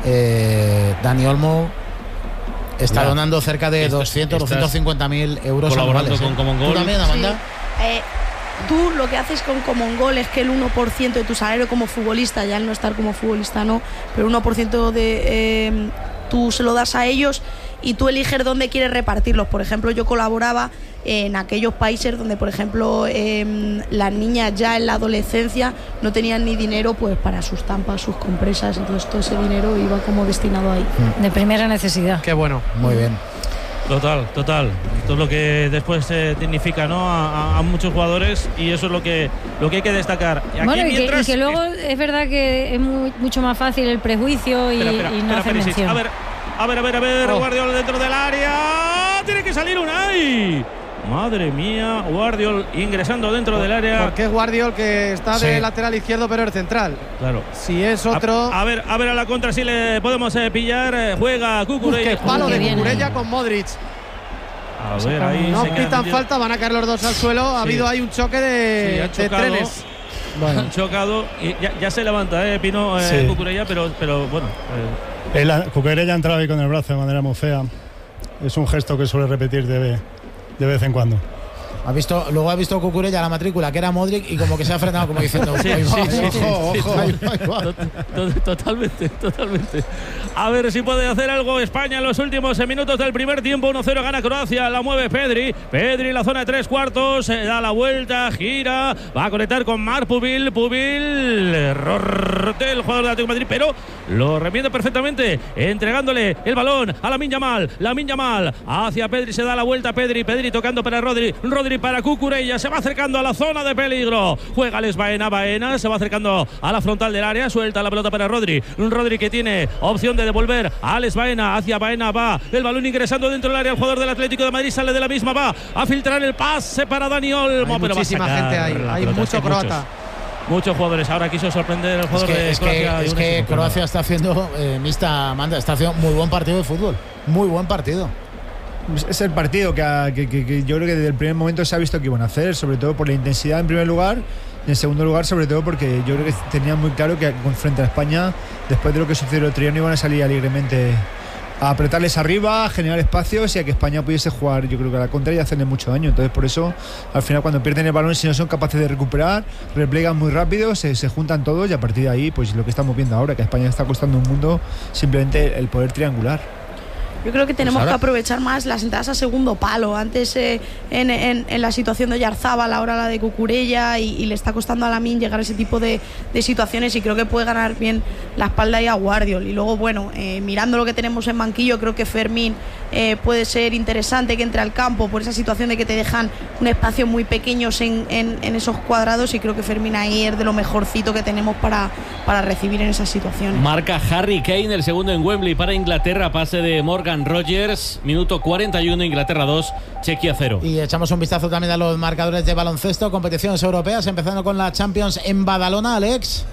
Speaker 1: eh, Dani Olmo está claro. donando cerca de Esto, doscientos, doscientos cincuenta mil euros
Speaker 6: colaborando
Speaker 1: anuales,
Speaker 6: con
Speaker 1: ¿eh?
Speaker 6: Common Goal.
Speaker 1: ¿Tú también, Amanda?
Speaker 9: Sí. Eh, tú lo que haces con Common Goal es que el uno por ciento de tu salario como futbolista, ya al no estar como futbolista no, pero el uno por ciento de eh, tú se lo das a ellos y tú eliges dónde quieres repartirlos. Por ejemplo, yo colaboraba en aquellos países donde, por ejemplo, eh, las niñas ya en la adolescencia no tenían ni dinero pues para sus tampas, sus compresas, entonces todo ese dinero iba como destinado ahí.
Speaker 3: De primera necesidad.
Speaker 7: Qué bueno.
Speaker 1: Muy bien.
Speaker 2: Total, total. Esto es lo que después eh, dignifica, ¿no? A, a, a muchos jugadores, y eso es lo que lo que hay que destacar. Y aquí
Speaker 3: bueno, y,
Speaker 2: mientras,
Speaker 3: que, y que luego es verdad que es muy, mucho más fácil el prejuicio y, espera, espera, y no hacer mención.
Speaker 2: A ver, a ver, a ver, a ver, oh. Guardiola dentro del área. Tiene que salir Unai. Madre mía, Guardiol ingresando dentro del área.
Speaker 7: Porque es Guardiol que está sí. de lateral izquierdo, pero es central.
Speaker 2: Claro.
Speaker 7: Si es otro.
Speaker 2: A, a ver, a ver a la contra si le podemos eh, pillar. Eh, juega Cucurella.
Speaker 7: Uf, qué palo de Cucurella con Modric.
Speaker 2: A ver, ahí
Speaker 7: no pitan falta, van a caer los dos al suelo. Ha sí. habido ahí un choque de, sí, de trenes.
Speaker 2: Bueno. Han chocado y ya, ya se levanta, eh, Pino, eh, sí. Cucurella, pero, pero bueno.
Speaker 8: Eh. El, Cucurella entraba ahí con el brazo de manera muy fea. Es un gesto que suele repetir de, de vez en cuando.
Speaker 1: Ha visto, luego ha visto Cucurella la matrícula, que era Modric, y como que se ha frenado, como diciendo, sí, sí, sí, sí, ojo,
Speaker 2: sí,
Speaker 1: ojo.
Speaker 2: Sí, sí. Totalmente, totalmente. A ver si puede hacer algo España en los últimos minutos del primer tiempo. uno cero gana Croacia, la mueve Pedri. Pedri en la zona de tres cuartos, da la vuelta, gira, va a conectar con Marc Pubil. Pubil, error del jugador de Atlético de Madrid, pero lo remiende perfectamente, entregándole el balón a Lamine Yamal. Lamine Yamal hacia Pedri, se da la vuelta Pedri. Pedri tocando para Rodri. Rodri para Cucurella, se va acercando a la zona de peligro. Juega Alex Baena, Baena se va acercando a la frontal del área, suelta la pelota para Rodri. Rodri que tiene opción de devolver a Alex Baena, hacia Baena va el balón ingresando dentro del área. El jugador del Atlético de Madrid sale de la misma, va a filtrar el pase para Dani Olmo,
Speaker 7: hay
Speaker 2: pero
Speaker 7: muchísima
Speaker 2: va a
Speaker 7: gente ahí, hay
Speaker 2: pelota,
Speaker 7: mucho croata.
Speaker 2: Muchos. Muchos jugadores. Ahora quiso sorprender el jugador
Speaker 1: es que,
Speaker 2: de
Speaker 1: Croacia.
Speaker 2: Es
Speaker 1: que, es que Croacia está haciendo, eh, Mista Amanda, está haciendo muy buen partido de fútbol. Muy buen partido.
Speaker 5: Es el partido que, que, que, que yo creo que desde el primer momento se ha visto que iban a hacer, sobre todo por la intensidad en primer lugar Y en segundo lugar, sobre todo porque yo creo que tenían muy claro que frente a España, después de lo que sucedió el otro día, no iban a salir alegremente a apretarles arriba, a generar espacios y a que España pudiese jugar, yo creo que a la contra y hacerle mucho daño. Entonces por eso al final cuando pierden el balón, si no son capaces de recuperar, replegan muy rápido, se, se juntan todos y a partir de ahí pues lo que estamos viendo ahora, que a España está costando un mundo simplemente el poder triangular.
Speaker 9: Yo creo que tenemos
Speaker 1: pues ahora...
Speaker 9: que aprovechar más las entradas a segundo palo. Antes eh, en, en, en la situación de Oyarzábal, ahora la de Cucurella, y, y le está costando a Lamine llegar a ese tipo de, de situaciones y creo que puede ganar bien la espalda y a Guardiol. Y luego, bueno, eh, mirando lo que tenemos en banquillo, creo que Fermín eh, puede ser interesante que entre al campo por esa situación de que te dejan un espacio muy pequeños en, en, en esos cuadrados y creo que Fermín ahí es de lo mejorcito que tenemos para, para recibir en esas situaciones.
Speaker 6: Marca Harry Kane el segundo en Wembley para Inglaterra, pase de Morgan Rogers, minuto cuarenta y uno, Inglaterra dos, Chequia cero.
Speaker 1: Y echamos un vistazo también a los marcadores de baloncesto, competiciones europeas, empezando con la Champions en Badalona, Alex.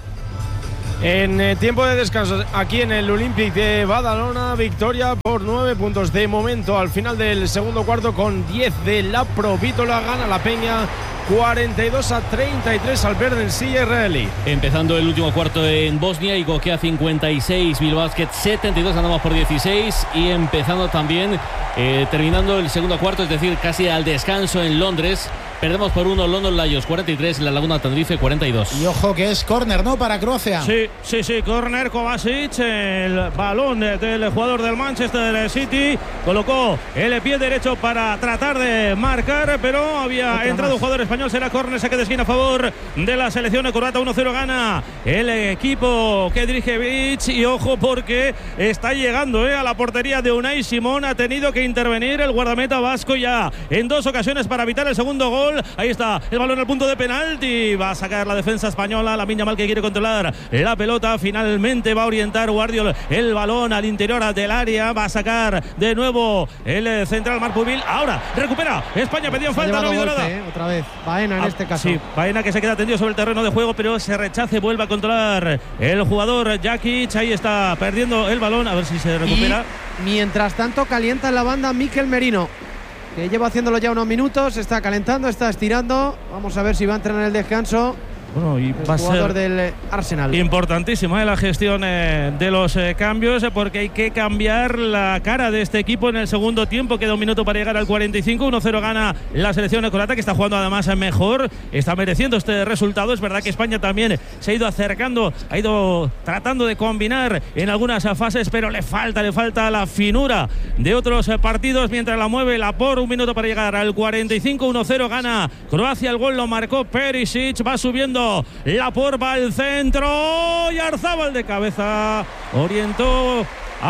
Speaker 10: En eh, tiempo de descanso, aquí en el Olympic de Badalona, victoria por nueve puntos de momento al final del segundo cuarto con diez de la Provítola, gana la Peña cuarenta y dos a treinta y tres al Verdensi israelí.
Speaker 6: Empezando el último cuarto en Bosnia, Igokea cincuenta y seis, Bilbao Basket setenta y dos, ganamos por dieciséis. Y empezando también, eh, terminando el segundo cuarto, es decir, casi al descanso en Londres, perdemos por uno, London Lions cuarenta y tres, La Laguna Tenerife cuarenta y dos.
Speaker 1: Y ojo que es córner, ¿no?, para Croacia.
Speaker 2: Sí, sí, sí, córner, Kovacic, el balón del jugador del Manchester City, colocó el pie derecho para tratar de marcar, pero había Otra entrado más. un jugador español, será córner, saque de esquina a favor de la selección croata, uno cero gana el equipo que dirige Vic, y ojo porque está llegando eh, a la portería de Unai Simón, ha tenido que intervenir el guardameta vasco ya en dos ocasiones para evitar el segundo gol. Ahí está el balón al punto de penalti, va a sacar la defensa española, Lamine Yamal que quiere controlar la pelota, finalmente va a orientar Guardiol el balón al interior del área, va a sacar de nuevo el central Marpubil, ahora recupera España, pedían falta, no ha habido nada.
Speaker 7: Eh, otra vez, Baena en ah, este caso.
Speaker 2: Sí, Baena que se queda tendido sobre el terreno de juego, pero se rechace, vuelve a controlar el jugador Jakic, ahí está perdiendo el balón, a ver si se recupera.
Speaker 7: Y mientras tanto calienta en la banda Mikel Merino, que lleva haciéndolo ya unos minutos, está calentando, está estirando. Vamos a ver si va a entrar en el descanso.
Speaker 2: Bueno, y
Speaker 7: el
Speaker 2: va
Speaker 7: jugador
Speaker 2: a ser
Speaker 7: del Arsenal.
Speaker 2: Importantísima eh, la gestión eh, de los eh, cambios, eh, porque hay que cambiar la cara de este equipo en el segundo tiempo. Queda un minuto para llegar al cuarenta y cinco. uno cero gana la selección croata, que está jugando además mejor, está mereciendo este resultado. Es verdad que España también se ha ido acercando, ha ido tratando de combinar en algunas fases, pero le falta, le falta la finura de otros eh, partidos. Mientras la mueve la por, un minuto para llegar al cuarenta y cinco. uno cero gana Croacia, el gol lo marcó Perisic, va subiendo la por, va al centro y Arzábal de cabeza orientó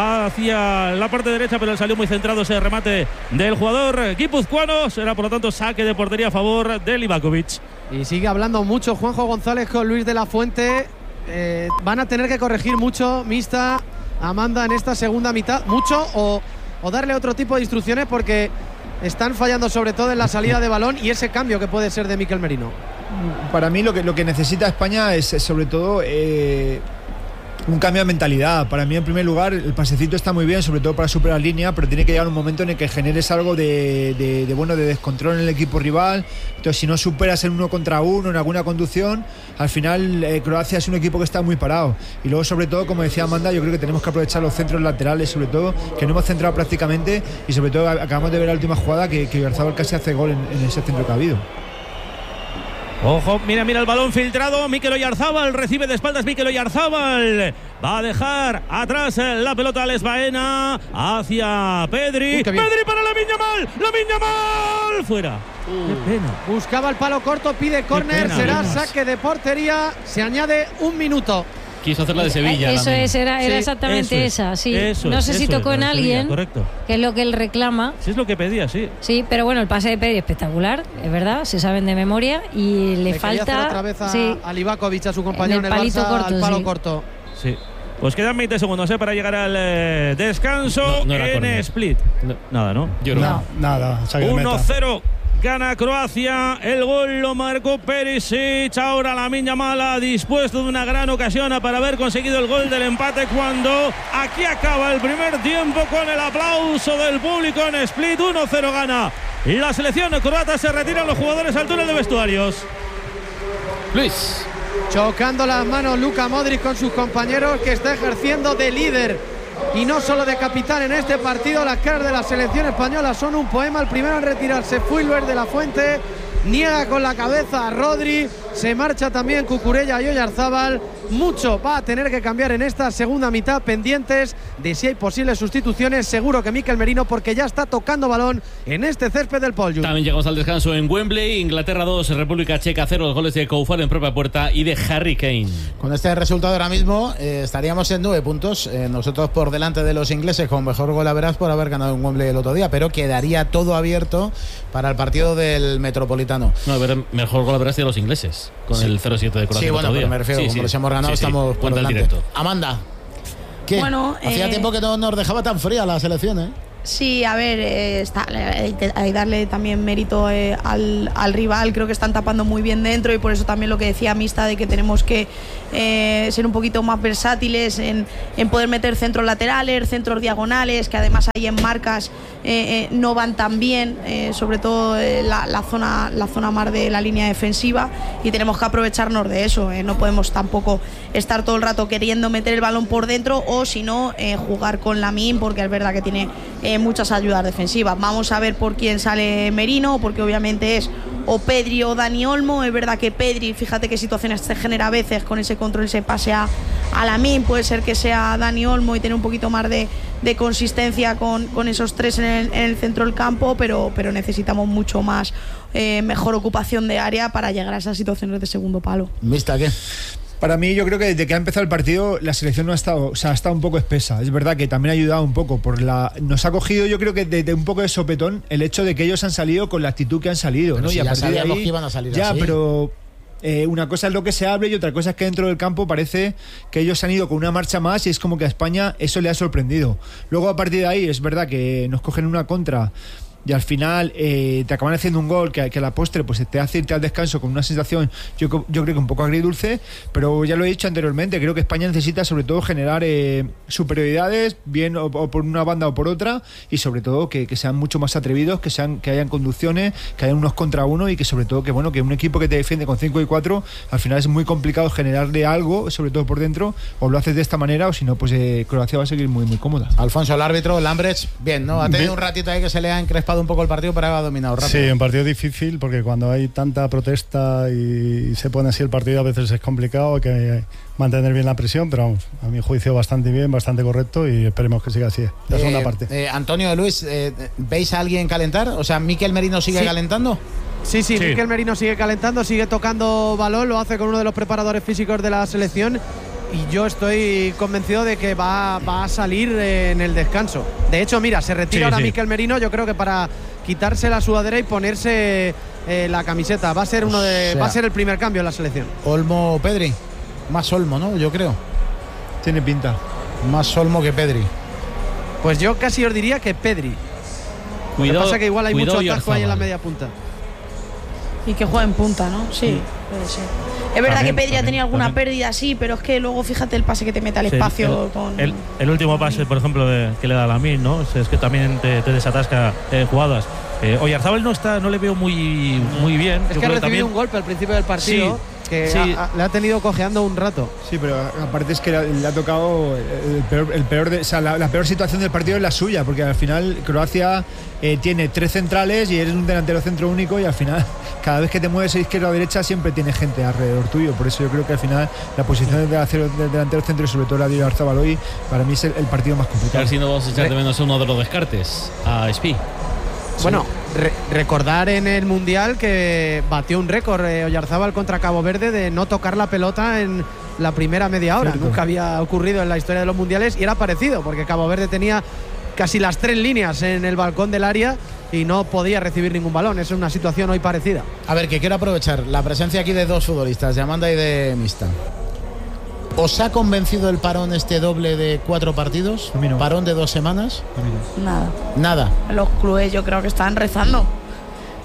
Speaker 2: hacia la parte derecha, pero salió muy centrado ese remate del jugador guipuzcoano. Será por lo tanto saque de portería a favor de Livakovic.
Speaker 7: Y sigue hablando mucho Juanjo González con Luis de la Fuente. Eh, van a tener que corregir mucho, Mista, Amanda, en esta segunda mitad, mucho o, o darle otro tipo de instrucciones, porque están fallando sobre todo en la salida de balón y ese cambio que puede ser de Mikel Merino.
Speaker 5: Para mí lo que, lo que necesita España es, es sobre todo eh, un cambio de mentalidad. Para mí, en primer lugar, el pasecito está muy bien, sobre todo para superar línea, pero tiene que llegar un momento en el que generes algo de, de, de, bueno, de descontrol en el equipo rival. Entonces, si no superas en uno contra uno, en alguna conducción, al final eh, Croacia es un equipo que está muy parado. Y luego, sobre todo, como decía Amanda, yo creo que tenemos que aprovechar los centros laterales, sobre todo, que no hemos centrado prácticamente, y sobre todo acabamos de ver la última jugada que, que Oyarzábal casi hace gol en, en ese centro que ha habido.
Speaker 2: Ojo, mira, mira el balón filtrado. Mikel Oyarzábal recibe de espaldas. Mikel Oyarzábal va a dejar atrás la pelota a Baena hacia Pedri. Uy, Pedri para Lamine Yamal. Lamine Yamal fuera. Uh, Qué pena.
Speaker 7: Buscaba el palo corto, pide córner, será penas. Saque de portería. Se añade un minuto.
Speaker 6: Quiso hacer la de Sevilla.
Speaker 3: Eso
Speaker 6: también.
Speaker 3: es, era, era
Speaker 2: sí,
Speaker 3: exactamente
Speaker 2: es,
Speaker 3: esa, sí.
Speaker 2: Eso
Speaker 3: no
Speaker 2: es,
Speaker 3: sé si tocó
Speaker 2: es,
Speaker 3: en alguien,
Speaker 2: correcto.
Speaker 3: Que es lo que él reclama.
Speaker 2: Sí, es lo que pedía, sí.
Speaker 3: Sí, pero bueno, el pase de Pedri espectacular, es verdad, se saben de memoria y le, le falta.
Speaker 7: Hacer otra vez a,
Speaker 3: sí,
Speaker 7: a Livakovic, a su compañero en el,
Speaker 3: en el Barça,
Speaker 7: corto, al palo
Speaker 3: sí.
Speaker 7: corto.
Speaker 2: Sí. Pues quedan veinte segundos ¿eh? para llegar al eh, descanso
Speaker 6: no, no
Speaker 2: en
Speaker 6: corner.
Speaker 2: Split. No, nada, ¿no?
Speaker 6: Yo no.
Speaker 8: no. Nada,
Speaker 2: uno cero. Gana Croacia, el gol lo marcó Perisic. Ahora Lamine Yamal ha dispuesto de una gran ocasión para haber conseguido el gol del empate, cuando aquí acaba el primer tiempo con el aplauso del público en Split. uno cero gana la selección croata, se retiran los jugadores al túnel de vestuarios.
Speaker 10: Luis.
Speaker 7: Chocando las manos Luka Modric con sus compañeros, que está ejerciendo de líder y no solo de capitán en este partido. Las caras de la selección española son un poema. El primero en retirarse Fulber de la Fuente, niega con la cabeza a Rodri, se marcha también Cucurella y Oyarzábal. Mucho va a tener que cambiar en esta segunda mitad, pendientes de si hay posibles sustituciones. Seguro que Mikel Merino, porque ya está tocando balón en este césped del Paul.
Speaker 6: También llegamos al descanso en Wembley. Inglaterra dos, República Checa cero. Los goles de Koufal en propia puerta y de Harry Kane.
Speaker 1: Con este resultado ahora mismo eh, estaríamos en nueve puntos. Eh, nosotros por delante de los ingleses con mejor gol a verás por haber ganado en Wembley el otro día, pero quedaría todo abierto para el partido del Metropolitano.
Speaker 6: No, a ver, mejor gol a verás de los ingleses con sí. el cero siete de Croacia.
Speaker 1: Sí, bueno, pero me refiero, sí, como sí. les hemos ganado, sí, sí. estamos por delante. Directo. Amanda, ¿qué?
Speaker 9: Bueno,
Speaker 1: hacía
Speaker 9: eh...
Speaker 1: tiempo que no nos dejaba tan fría la selección, ¿eh?
Speaker 9: Sí, a ver, eh, está, hay que darle también mérito eh, al, al rival. Creo que están tapando muy bien dentro y por eso también lo que decía Mista de que tenemos que eh, ser un poquito más versátiles en, en poder meter centros laterales, centros diagonales, que además ahí en marcas eh, eh, no van tan bien, eh, sobre todo eh, la, la, zona, la zona más de la línea defensiva, y tenemos que aprovecharnos de eso. Eh, no podemos tampoco estar todo el rato queriendo meter el balón por dentro o si no eh, jugar con Lamine, porque es verdad que tiene eh, muchas ayudas defensivas. Vamos a ver por quién sale Merino, porque obviamente es o Pedri o Dani Olmo. Es verdad que Pedri, fíjate qué situaciones se genera a veces con ese control, ese pase a, a Lamine. Puede ser que sea Dani Olmo y tener un poquito más de, de consistencia con, con esos tres en el, en el centro del campo, pero, pero necesitamos mucho más eh, mejor ocupación de área para llegar a esas situaciones de segundo palo.
Speaker 1: ¿Vista qué?
Speaker 5: Para mí, yo creo que desde que ha empezado el partido la selección no ha estado, o sea, ha estado un poco espesa. Es verdad que también ha ayudado un poco por la, nos ha cogido, yo creo que de, de un poco de sopetón el hecho de que ellos han salido con la actitud que han salido,
Speaker 1: pero
Speaker 5: ¿no?
Speaker 1: Si
Speaker 5: y a
Speaker 1: ya
Speaker 5: partir
Speaker 1: sabíamos
Speaker 5: de ahí,
Speaker 1: que iban a salir
Speaker 5: ya,
Speaker 1: así.
Speaker 5: pero eh, una cosa es lo que se hable y otra cosa es que dentro del campo parece que ellos han ido con una marcha más y es como que a España eso le ha sorprendido. Luego a partir de ahí es verdad que nos cogen una contra y al final eh, te acaban haciendo un gol que, que a la postre pues te hace irte al descanso con una sensación, yo, yo creo que un poco agridulce, pero ya lo he dicho anteriormente, creo que España necesita sobre todo generar eh, superioridades, bien o, o por una banda o por otra, y sobre todo que, que sean mucho más atrevidos, que sean que hayan conducciones, que hayan unos contra uno y que sobre todo que bueno que un equipo que te defiende con cinco y cuatro, al final es muy complicado generarle algo, sobre todo por dentro, o lo haces de esta manera o si no pues eh, Croacia va a seguir muy muy cómoda.
Speaker 1: Alfonso, el árbitro, Lambrecht, bien, ¿no? Ha tenido
Speaker 8: bien.
Speaker 1: un ratito ahí que se le ha encrespado un poco el partido, pero ha dominado rápido.
Speaker 8: Sí, un partido difícil porque cuando hay tanta protesta y se pone así el partido a veces es complicado, hay que mantener bien la presión, pero vamos, a mi juicio bastante bien, bastante correcto y esperemos que siga así la
Speaker 1: eh,
Speaker 8: segunda parte.
Speaker 1: Eh, Antonio, Luis, eh, ¿veis a alguien calentar? O sea, ¿Mikel Merino sigue
Speaker 7: sí.
Speaker 1: calentando?
Speaker 7: Sí, sí,
Speaker 2: Sí.
Speaker 7: Mikel Merino sigue calentando, sigue tocando balón, lo hace con uno de los preparadores físicos de la selección. Y yo estoy convencido de que va, va a salir en el descanso. De hecho, mira, se retira
Speaker 2: Sí,
Speaker 7: ahora
Speaker 2: sí.
Speaker 7: Mikel Merino, yo creo que para quitarse la sudadera y ponerse eh, la camiseta. Va a ser uno de,
Speaker 1: O sea,
Speaker 7: va a ser el primer cambio en la selección.
Speaker 1: Olmo o Pedri. Más Olmo, ¿no? Yo creo.
Speaker 5: Tiene pinta.
Speaker 1: Más Olmo que Pedri.
Speaker 7: Pues yo casi os diría que Pedri.
Speaker 6: Cuidado,
Speaker 7: Lo que pasa es que igual hay mucho
Speaker 6: cuidado
Speaker 7: atasco ahí en la
Speaker 6: Oyarzabal.
Speaker 7: media punta.
Speaker 9: Y que juega en punta, ¿no? Sí, puede ser. Es verdad
Speaker 2: También,
Speaker 9: que Pedri ha
Speaker 2: también,
Speaker 9: tenido alguna
Speaker 2: también.
Speaker 9: pérdida, sí, pero es que luego fíjate el pase que te mete al
Speaker 2: Sí,
Speaker 9: espacio
Speaker 2: el,
Speaker 9: con.
Speaker 2: el, el último pase, por ejemplo, de, que le da a Lamine, ¿no? Es, es que también te, te desatasca eh, jugadas. Eh, Oyarzábal no está, no le veo muy, muy bien.
Speaker 7: Es
Speaker 2: Yo
Speaker 7: que ha
Speaker 2: creo
Speaker 7: recibido
Speaker 2: también,
Speaker 7: un golpe al principio del partido.
Speaker 2: Sí,
Speaker 7: que
Speaker 2: sí.
Speaker 7: ha- ha- le ha tenido cojeando un rato.
Speaker 5: Sí, pero aparte es que le, le ha tocado el peor, el peor de, o sea, la, la peor situación del partido es la suya, porque al final Croacia eh, tiene tres centrales y eres un delantero centro único y al final cada vez que te mueves a izquierda o derecha siempre tiene gente alrededor tuyo. Por eso yo creo que al final la posición del delantero, del delantero centro y sobre todo la de Oyarzábal hoy para mí es el, el partido más
Speaker 6: A
Speaker 5: complicado.
Speaker 6: ver si no vamos a echar de menos uno de los descartes, a Spi.
Speaker 7: Bueno, re- recordar en el Mundial que batió un récord eh, Oyarzábal contra Cabo Verde de no tocar la pelota en la primera media hora.
Speaker 5: Cierto.
Speaker 7: Nunca había ocurrido en la historia de los mundiales y era parecido, porque Cabo Verde tenía casi las tres líneas en el balcón del área y no podía recibir ningún balón. Es una situación hoy parecida.
Speaker 1: A ver, que quiero aprovechar la presencia aquí de dos futbolistas, de Amanda y de Mista. ¿Os ha convencido el parón este doble de cuatro partidos?
Speaker 5: A mí no.
Speaker 1: ¿Parón de dos semanas?
Speaker 9: Nada.
Speaker 1: Nada.
Speaker 9: Los clubes yo creo que están rezando.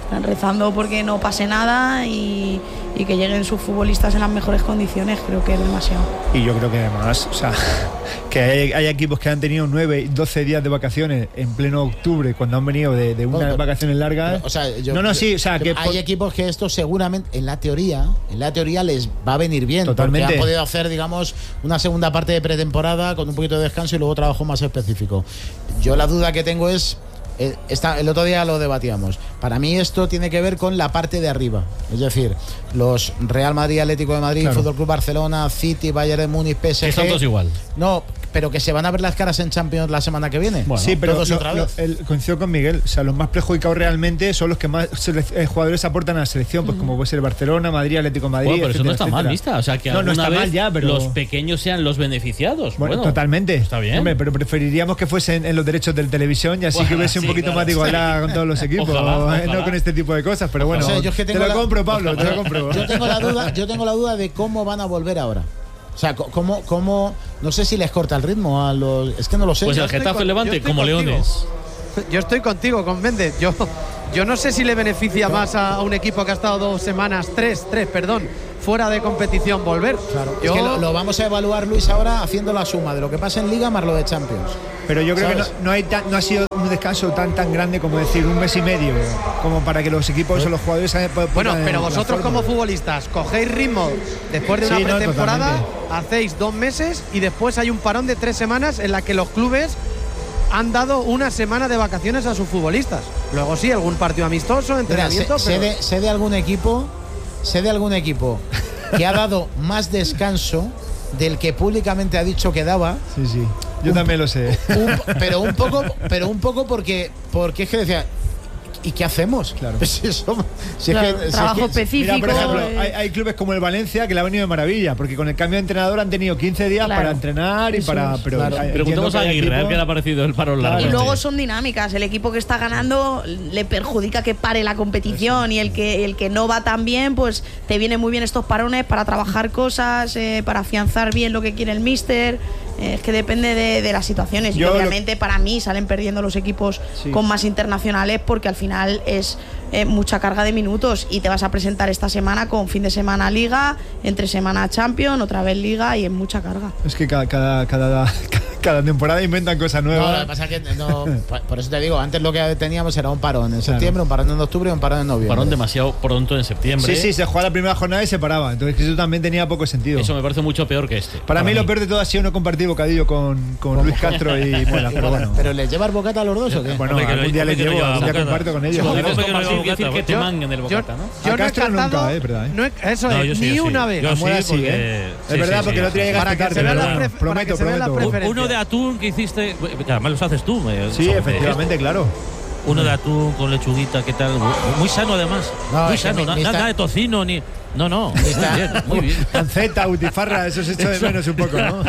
Speaker 9: rezando porque no pase nada y, y que lleguen sus futbolistas en las mejores condiciones. Creo que es demasiado.
Speaker 5: Y yo creo que además, o sea, que hay, hay equipos que han tenido nueve, doce días de vacaciones en pleno octubre cuando han venido de, de unas
Speaker 1: Bueno,
Speaker 5: vacaciones largas.
Speaker 1: Pero, o sea, yo-
Speaker 5: no, no, sí, o sea, que
Speaker 1: hay
Speaker 5: por-
Speaker 1: equipos que esto seguramente, en la teoría, en la teoría les va a venir bien.
Speaker 5: Totalmente.
Speaker 1: Porque han podido hacer, digamos, una segunda parte de pretemporada con un poquito de descanso y luego trabajo más específico. Yo la duda que tengo es. eh, Esta, el otro día lo debatíamos. Para mí esto tiene que ver con la parte de arriba. Es decir, los Real Madrid, Atlético de Madrid,
Speaker 5: Claro.
Speaker 1: Fútbol Club Barcelona, City, Bayern de Múnich, P S G.
Speaker 6: Que son todos igual.
Speaker 1: No, pero que se van a ver las caras en Champions la semana que viene.
Speaker 5: sí, pero
Speaker 1: todos
Speaker 5: lo-
Speaker 1: otra
Speaker 5: lo-
Speaker 1: vez.
Speaker 5: el- coincido con Miguel. O sea, los más perjudicados realmente son los que más sele- eh, jugadores aportan a la selección, pues como puede ser Barcelona, Madrid, Atlético de Madrid.
Speaker 6: Bueno, pero eso no
Speaker 5: etcétera,
Speaker 6: está mal,
Speaker 5: etcétera.
Speaker 6: vista. O sea, que
Speaker 5: no, no
Speaker 6: alguna
Speaker 5: está
Speaker 6: vez
Speaker 5: mal ya, pero
Speaker 6: los pequeños sean los beneficiados.
Speaker 5: Bueno,
Speaker 6: Bueno,
Speaker 5: totalmente.
Speaker 6: está bien.
Speaker 5: Hombre, pero preferiríamos que fuesen en los derechos de televisión y así
Speaker 6: Ojalá,
Speaker 5: que hubiese un
Speaker 6: sí,
Speaker 5: poquito
Speaker 6: claro.
Speaker 5: más de igualdad con todos los equipos,
Speaker 6: Ojalá,
Speaker 5: eh,
Speaker 6: ojalá.
Speaker 5: no con este tipo de cosas. Pero bueno,
Speaker 1: O sea, yo es que
Speaker 5: te
Speaker 1: tengo
Speaker 5: lo
Speaker 1: la-
Speaker 5: compro, Pablo, te lo compro.
Speaker 1: Yo tengo la duda, yo tengo la duda de cómo van a volver ahora. O sea, co- cómo, cómo, no sé si les corta el ritmo a los, es que no lo sé.
Speaker 6: Pues
Speaker 1: Yo
Speaker 6: el
Speaker 1: estoy
Speaker 6: Getafe
Speaker 1: con-
Speaker 6: Levante
Speaker 7: yo estoy
Speaker 6: como
Speaker 7: contigo.
Speaker 6: Leones.
Speaker 7: Yo estoy contigo, con Méndez. Yo, yo no sé si le beneficia más a, a un equipo que ha estado dos semanas, tres, tres, perdón, fuera de competición volver.
Speaker 1: Claro,
Speaker 7: Yo-
Speaker 1: es que lo, lo vamos a evaluar, Luis, ahora haciendo la suma de lo que pasa en Liga más lo de Champions.
Speaker 5: Pero yo creo
Speaker 1: ¿Sabes?
Speaker 5: que no, no, hay tan- no ha sido un descanso tan tan grande como decir un mes y medio, como para que los equipos o los jugadores se puedan-
Speaker 7: Bueno,
Speaker 5: puedan-
Speaker 7: pero
Speaker 5: la
Speaker 7: vosotros
Speaker 5: forma.
Speaker 7: como futbolistas cogéis ritmo después de una
Speaker 5: Sí, no,
Speaker 7: pretemporada,
Speaker 5: totalmente.
Speaker 7: hacéis dos meses y después hay un parón de tres semanas en la que los clubes han dado una semana de vacaciones a sus futbolistas. Luego sí, algún partido amistoso,
Speaker 1: Mira,
Speaker 7: entrenamiento,
Speaker 1: sé, sé
Speaker 7: pero
Speaker 1: de, sé de algún equipo, sé de algún equipo que ha dado más descanso del que públicamente ha dicho que daba.
Speaker 5: Sí, sí. Yo también lo sé.
Speaker 1: Un- pero un poco, pero un poco porque, porque es que decía, ¿y qué hacemos?
Speaker 5: Claro.
Speaker 1: Si somos- si es
Speaker 9: Claro,
Speaker 1: que- si es
Speaker 9: trabajo
Speaker 1: que-
Speaker 9: específico.
Speaker 5: Mira, por ejemplo,
Speaker 9: eh,
Speaker 5: hay, hay clubes como el Valencia que le ha venido de maravilla, porque con el cambio de entrenador han tenido quince días
Speaker 9: Claro.
Speaker 5: para entrenar y
Speaker 9: Eso
Speaker 5: para.
Speaker 9: es.
Speaker 5: Pero
Speaker 1: Claro.
Speaker 5: eh,
Speaker 6: Preguntamos
Speaker 5: entiendo
Speaker 6: a
Speaker 5: que hay
Speaker 6: Aguirre, a ver
Speaker 5: equipos-
Speaker 6: qué le ha parecido el paro largo.
Speaker 9: Y
Speaker 5: Claro.
Speaker 9: luego
Speaker 6: este.
Speaker 9: son dinámicas. El equipo que está ganando le perjudica que pare la competición y el que el que no va tan bien, pues te viene muy bien estos parones para trabajar cosas, eh, para afianzar bien lo que quiere el míster. Eh, es que depende de, de las situaciones.
Speaker 5: Yo
Speaker 9: y
Speaker 5: lo-
Speaker 9: obviamente para mí salen perdiendo los equipos
Speaker 5: Sí.
Speaker 9: con más internacionales porque al final es eh, mucha carga de minutos y te vas a presentar esta semana con fin de semana Liga, entre semana Champions, otra vez Liga y es mucha carga.
Speaker 5: Es que cada, cada, cada, cada temporada inventan cosas
Speaker 1: No,
Speaker 5: nuevas.
Speaker 1: lo que pasa es que no, por- por eso te digo, antes lo que teníamos era un parón en septiembre, un parón en octubre y un parón en noviembre.
Speaker 6: Parón demasiado pronto en septiembre.
Speaker 5: Sí, sí, se jugaba la primera jornada y se paraba. Entonces eso también tenía poco sentido.
Speaker 6: Eso me parece mucho peor que este.
Speaker 5: Para, mí, lo peor de todo ha sido no compartir bocadillo con, con Luis Castro y Mola, pero bueno.
Speaker 1: ¿Pero les llevas bocata a los dos o qué?
Speaker 5: Bueno,
Speaker 2: Hombre, que no-
Speaker 5: algún día
Speaker 2: hombre,
Speaker 5: les
Speaker 2: que no
Speaker 5: llevo,
Speaker 2: lleva
Speaker 5: algún día
Speaker 2: bocata.
Speaker 5: comparto con ellos.
Speaker 6: Como
Speaker 2: Hombre,
Speaker 6: dices
Speaker 2: que no
Speaker 6: compartir,
Speaker 2: lleva
Speaker 6: quiere decir
Speaker 2: bocata,
Speaker 6: que te
Speaker 7: yo-
Speaker 6: manguen el
Speaker 7: Yo,
Speaker 6: bocata, ¿no?
Speaker 7: yo
Speaker 5: A
Speaker 7: no he
Speaker 5: Castro
Speaker 7: catado,
Speaker 5: nunca, eh, verdad, eh.
Speaker 7: no he- eso
Speaker 2: No,
Speaker 7: es,
Speaker 2: yo sí,
Speaker 7: ni
Speaker 2: yo sí.
Speaker 7: una vez.
Speaker 2: Yo
Speaker 5: A
Speaker 2: sí,
Speaker 5: Mola sí,
Speaker 2: porque-
Speaker 5: ¿eh?
Speaker 2: sí,
Speaker 5: Es verdad,
Speaker 2: sí,
Speaker 5: porque
Speaker 2: sí,
Speaker 5: el otro día
Speaker 2: sí.
Speaker 5: llegaste
Speaker 7: Para que
Speaker 5: tarde,
Speaker 7: se vean
Speaker 5: pero
Speaker 7: las
Speaker 5: bueno,
Speaker 7: pref- para
Speaker 5: prometo,
Speaker 7: que se vean las
Speaker 5: prometo.
Speaker 7: preferencias.
Speaker 2: Uno de atún que hiciste, que además los haces tú. eh,
Speaker 5: Sí,
Speaker 2: son-
Speaker 5: efectivamente, claro.
Speaker 2: Uno de atún con lechuguita, ¿qué tal? Muy, muy sano además.
Speaker 1: No,
Speaker 2: muy
Speaker 1: es que
Speaker 2: sano,
Speaker 1: mi-
Speaker 2: na-
Speaker 1: mi
Speaker 2: nada
Speaker 1: está-
Speaker 2: de tocino ni. No, no, muy
Speaker 1: está-
Speaker 2: bien, muy bien.
Speaker 5: Panceta, butifarra, eso se echa de menos un poco, ¿no?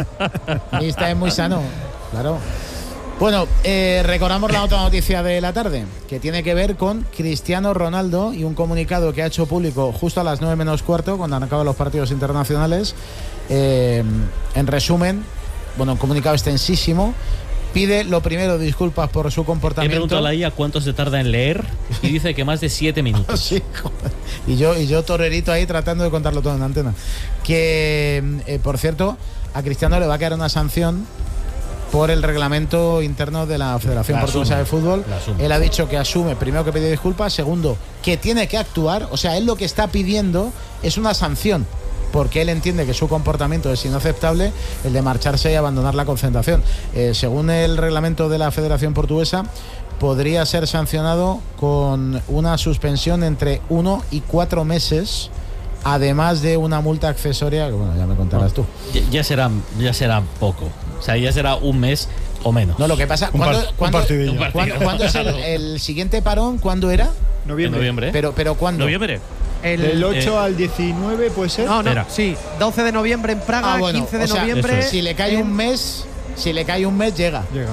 Speaker 1: Y está es muy sano, claro. Bueno, eh, recordamos la otra noticia de la tarde, que tiene que ver con Cristiano Ronaldo y un comunicado que ha hecho público justo a las nueve menos cuarto, cuando han acabado los partidos internacionales. Eh, en resumen, bueno, un comunicado extensísimo. Pide lo primero disculpas por su
Speaker 6: He
Speaker 1: comportamiento.
Speaker 6: preguntado a la I A cuánto se tarda en leer y dice que más de siete minutos.
Speaker 1: Sí, joder. Y yo, y yo torerito ahí tratando de contarlo todo en antena. Que, eh, por cierto, a Cristiano le va a caer una sanción por el reglamento interno de la Federación
Speaker 6: La
Speaker 1: Portuguesa
Speaker 6: asume,
Speaker 1: de Fútbol.
Speaker 6: la asume.
Speaker 1: Él ha dicho que asume, primero que pide disculpas, segundo, que tiene que actuar. O sea, él lo que está pidiendo es una sanción, porque él entiende que su comportamiento es inaceptable, el de marcharse y abandonar la concentración. Eh, según el reglamento de la Federación Portuguesa, podría ser sancionado con una suspensión entre uno y cuatro meses, además de una multa accesoria, que bueno, ya me contarás tú.
Speaker 6: Ya, ya será, ya será poco. O sea, ya será un mes o menos.
Speaker 1: No, lo que pasa,
Speaker 8: Un
Speaker 1: ¿cuándo,
Speaker 8: par- un
Speaker 1: cuándo-
Speaker 8: partidillo.
Speaker 6: Un partido.
Speaker 1: cuándo- cuándo es el, el siguiente parón? ¿Cuándo era?
Speaker 6: En
Speaker 5: Noviembre.
Speaker 6: noviembre.
Speaker 1: Pero, pero ¿cuándo?
Speaker 2: Noviembre.
Speaker 7: El-
Speaker 5: Del ocho
Speaker 2: eh,
Speaker 5: al diecinueve, ¿puede ser?
Speaker 7: no, no,
Speaker 2: Espera.
Speaker 7: sí, doce de noviembre en Praga,
Speaker 1: Ah, bueno,
Speaker 7: quince de
Speaker 1: o sea,
Speaker 7: noviembre.
Speaker 2: eso es.
Speaker 1: Si le cae
Speaker 7: en-
Speaker 1: un mes, si le cae un mes, llega.
Speaker 5: Llega.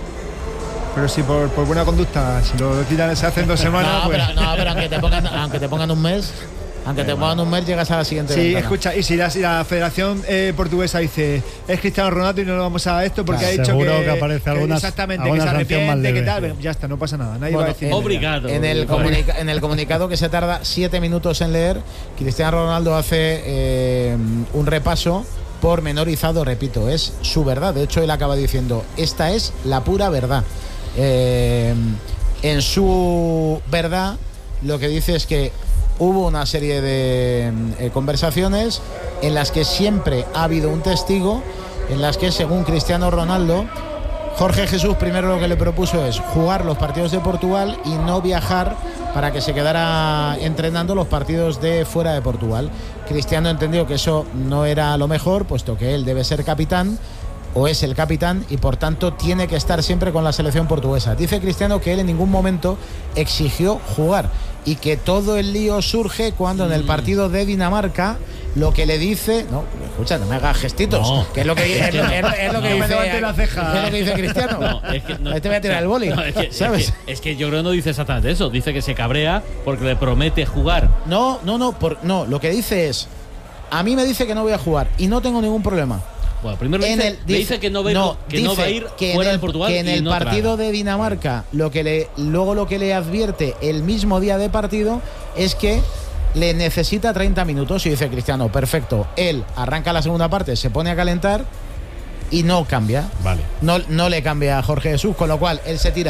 Speaker 5: Pero si por, por buena conducta, si lo quitan, se hacen dos semanas,
Speaker 1: No,
Speaker 5: pues.
Speaker 1: pero, no, pero aunque te pongan, aunque te pongan un mes. Aunque te pongan un mes, llegas a la siguiente.
Speaker 5: Sí,
Speaker 1: ventana.
Speaker 5: escucha, y si la, si la Federación eh, Portuguesa dice es Cristiano Ronaldo y no lo vamos a esto porque
Speaker 8: claro,
Speaker 5: ha dicho
Speaker 8: seguro
Speaker 5: que,
Speaker 8: que aparece alguna,
Speaker 5: exactamente
Speaker 8: alguna
Speaker 5: que se
Speaker 8: sanción más
Speaker 5: arrepiente,
Speaker 8: leve.
Speaker 5: que tal, ya está, no pasa nada, nadie
Speaker 1: Bueno,
Speaker 5: va a decir
Speaker 1: en,
Speaker 6: Obrigado.
Speaker 1: En el, comunica, en el comunicado que se tarda siete minutos en leer, Cristiano Ronaldo hace eh, un repaso pormenorizado, repito, es su verdad. De hecho, él acaba diciendo, esta es la pura verdad. Eh, en su verdad, lo que dice es que hubo una serie de eh, conversaciones en las que siempre ha habido un testigo, en las que, según Cristiano Ronaldo, Jorge Jesús primero lo que le propuso es jugar los partidos de Portugal y no viajar para que se quedara entrenando los partidos de fuera de Portugal. Cristiano entendió que eso no era lo mejor, puesto que él debe ser capitán, o es el capitán, y por tanto tiene que estar siempre con la selección portuguesa. Dice Cristiano que él en ningún momento exigió jugar y que todo el lío surge cuando en el partido de Dinamarca lo que le dice, no, escucha, no me hagas gestitos, no, que es lo que, es, lo, es, es lo que no, dice, la ceja. Es lo que dice Cristiano. No, es que no, ahí te voy a tirar el boli, no, es que, ¿sabes?
Speaker 6: Es que, es que yo creo que no dice exactamente eso, dice que se cabrea porque le promete jugar.
Speaker 1: No, no, no, por, no, lo que dice es, a mí me dice que no voy a jugar y no tengo ningún problema.
Speaker 6: Bueno, primero dice, el, dice, dice que, no, ve, no, que no va a ir
Speaker 1: que
Speaker 6: fuera
Speaker 1: el,
Speaker 6: de Portugal.
Speaker 1: Que en el
Speaker 6: no
Speaker 1: partido
Speaker 6: traga.
Speaker 1: de Dinamarca, lo que le, luego lo que le advierte el mismo día de partido es que le necesita treinta minutos. Y dice Cristiano, perfecto. Él arranca la segunda parte, se pone a calentar y no cambia.
Speaker 10: Vale.
Speaker 1: No, no le cambia a Jorge Jesús, con lo cual él se tira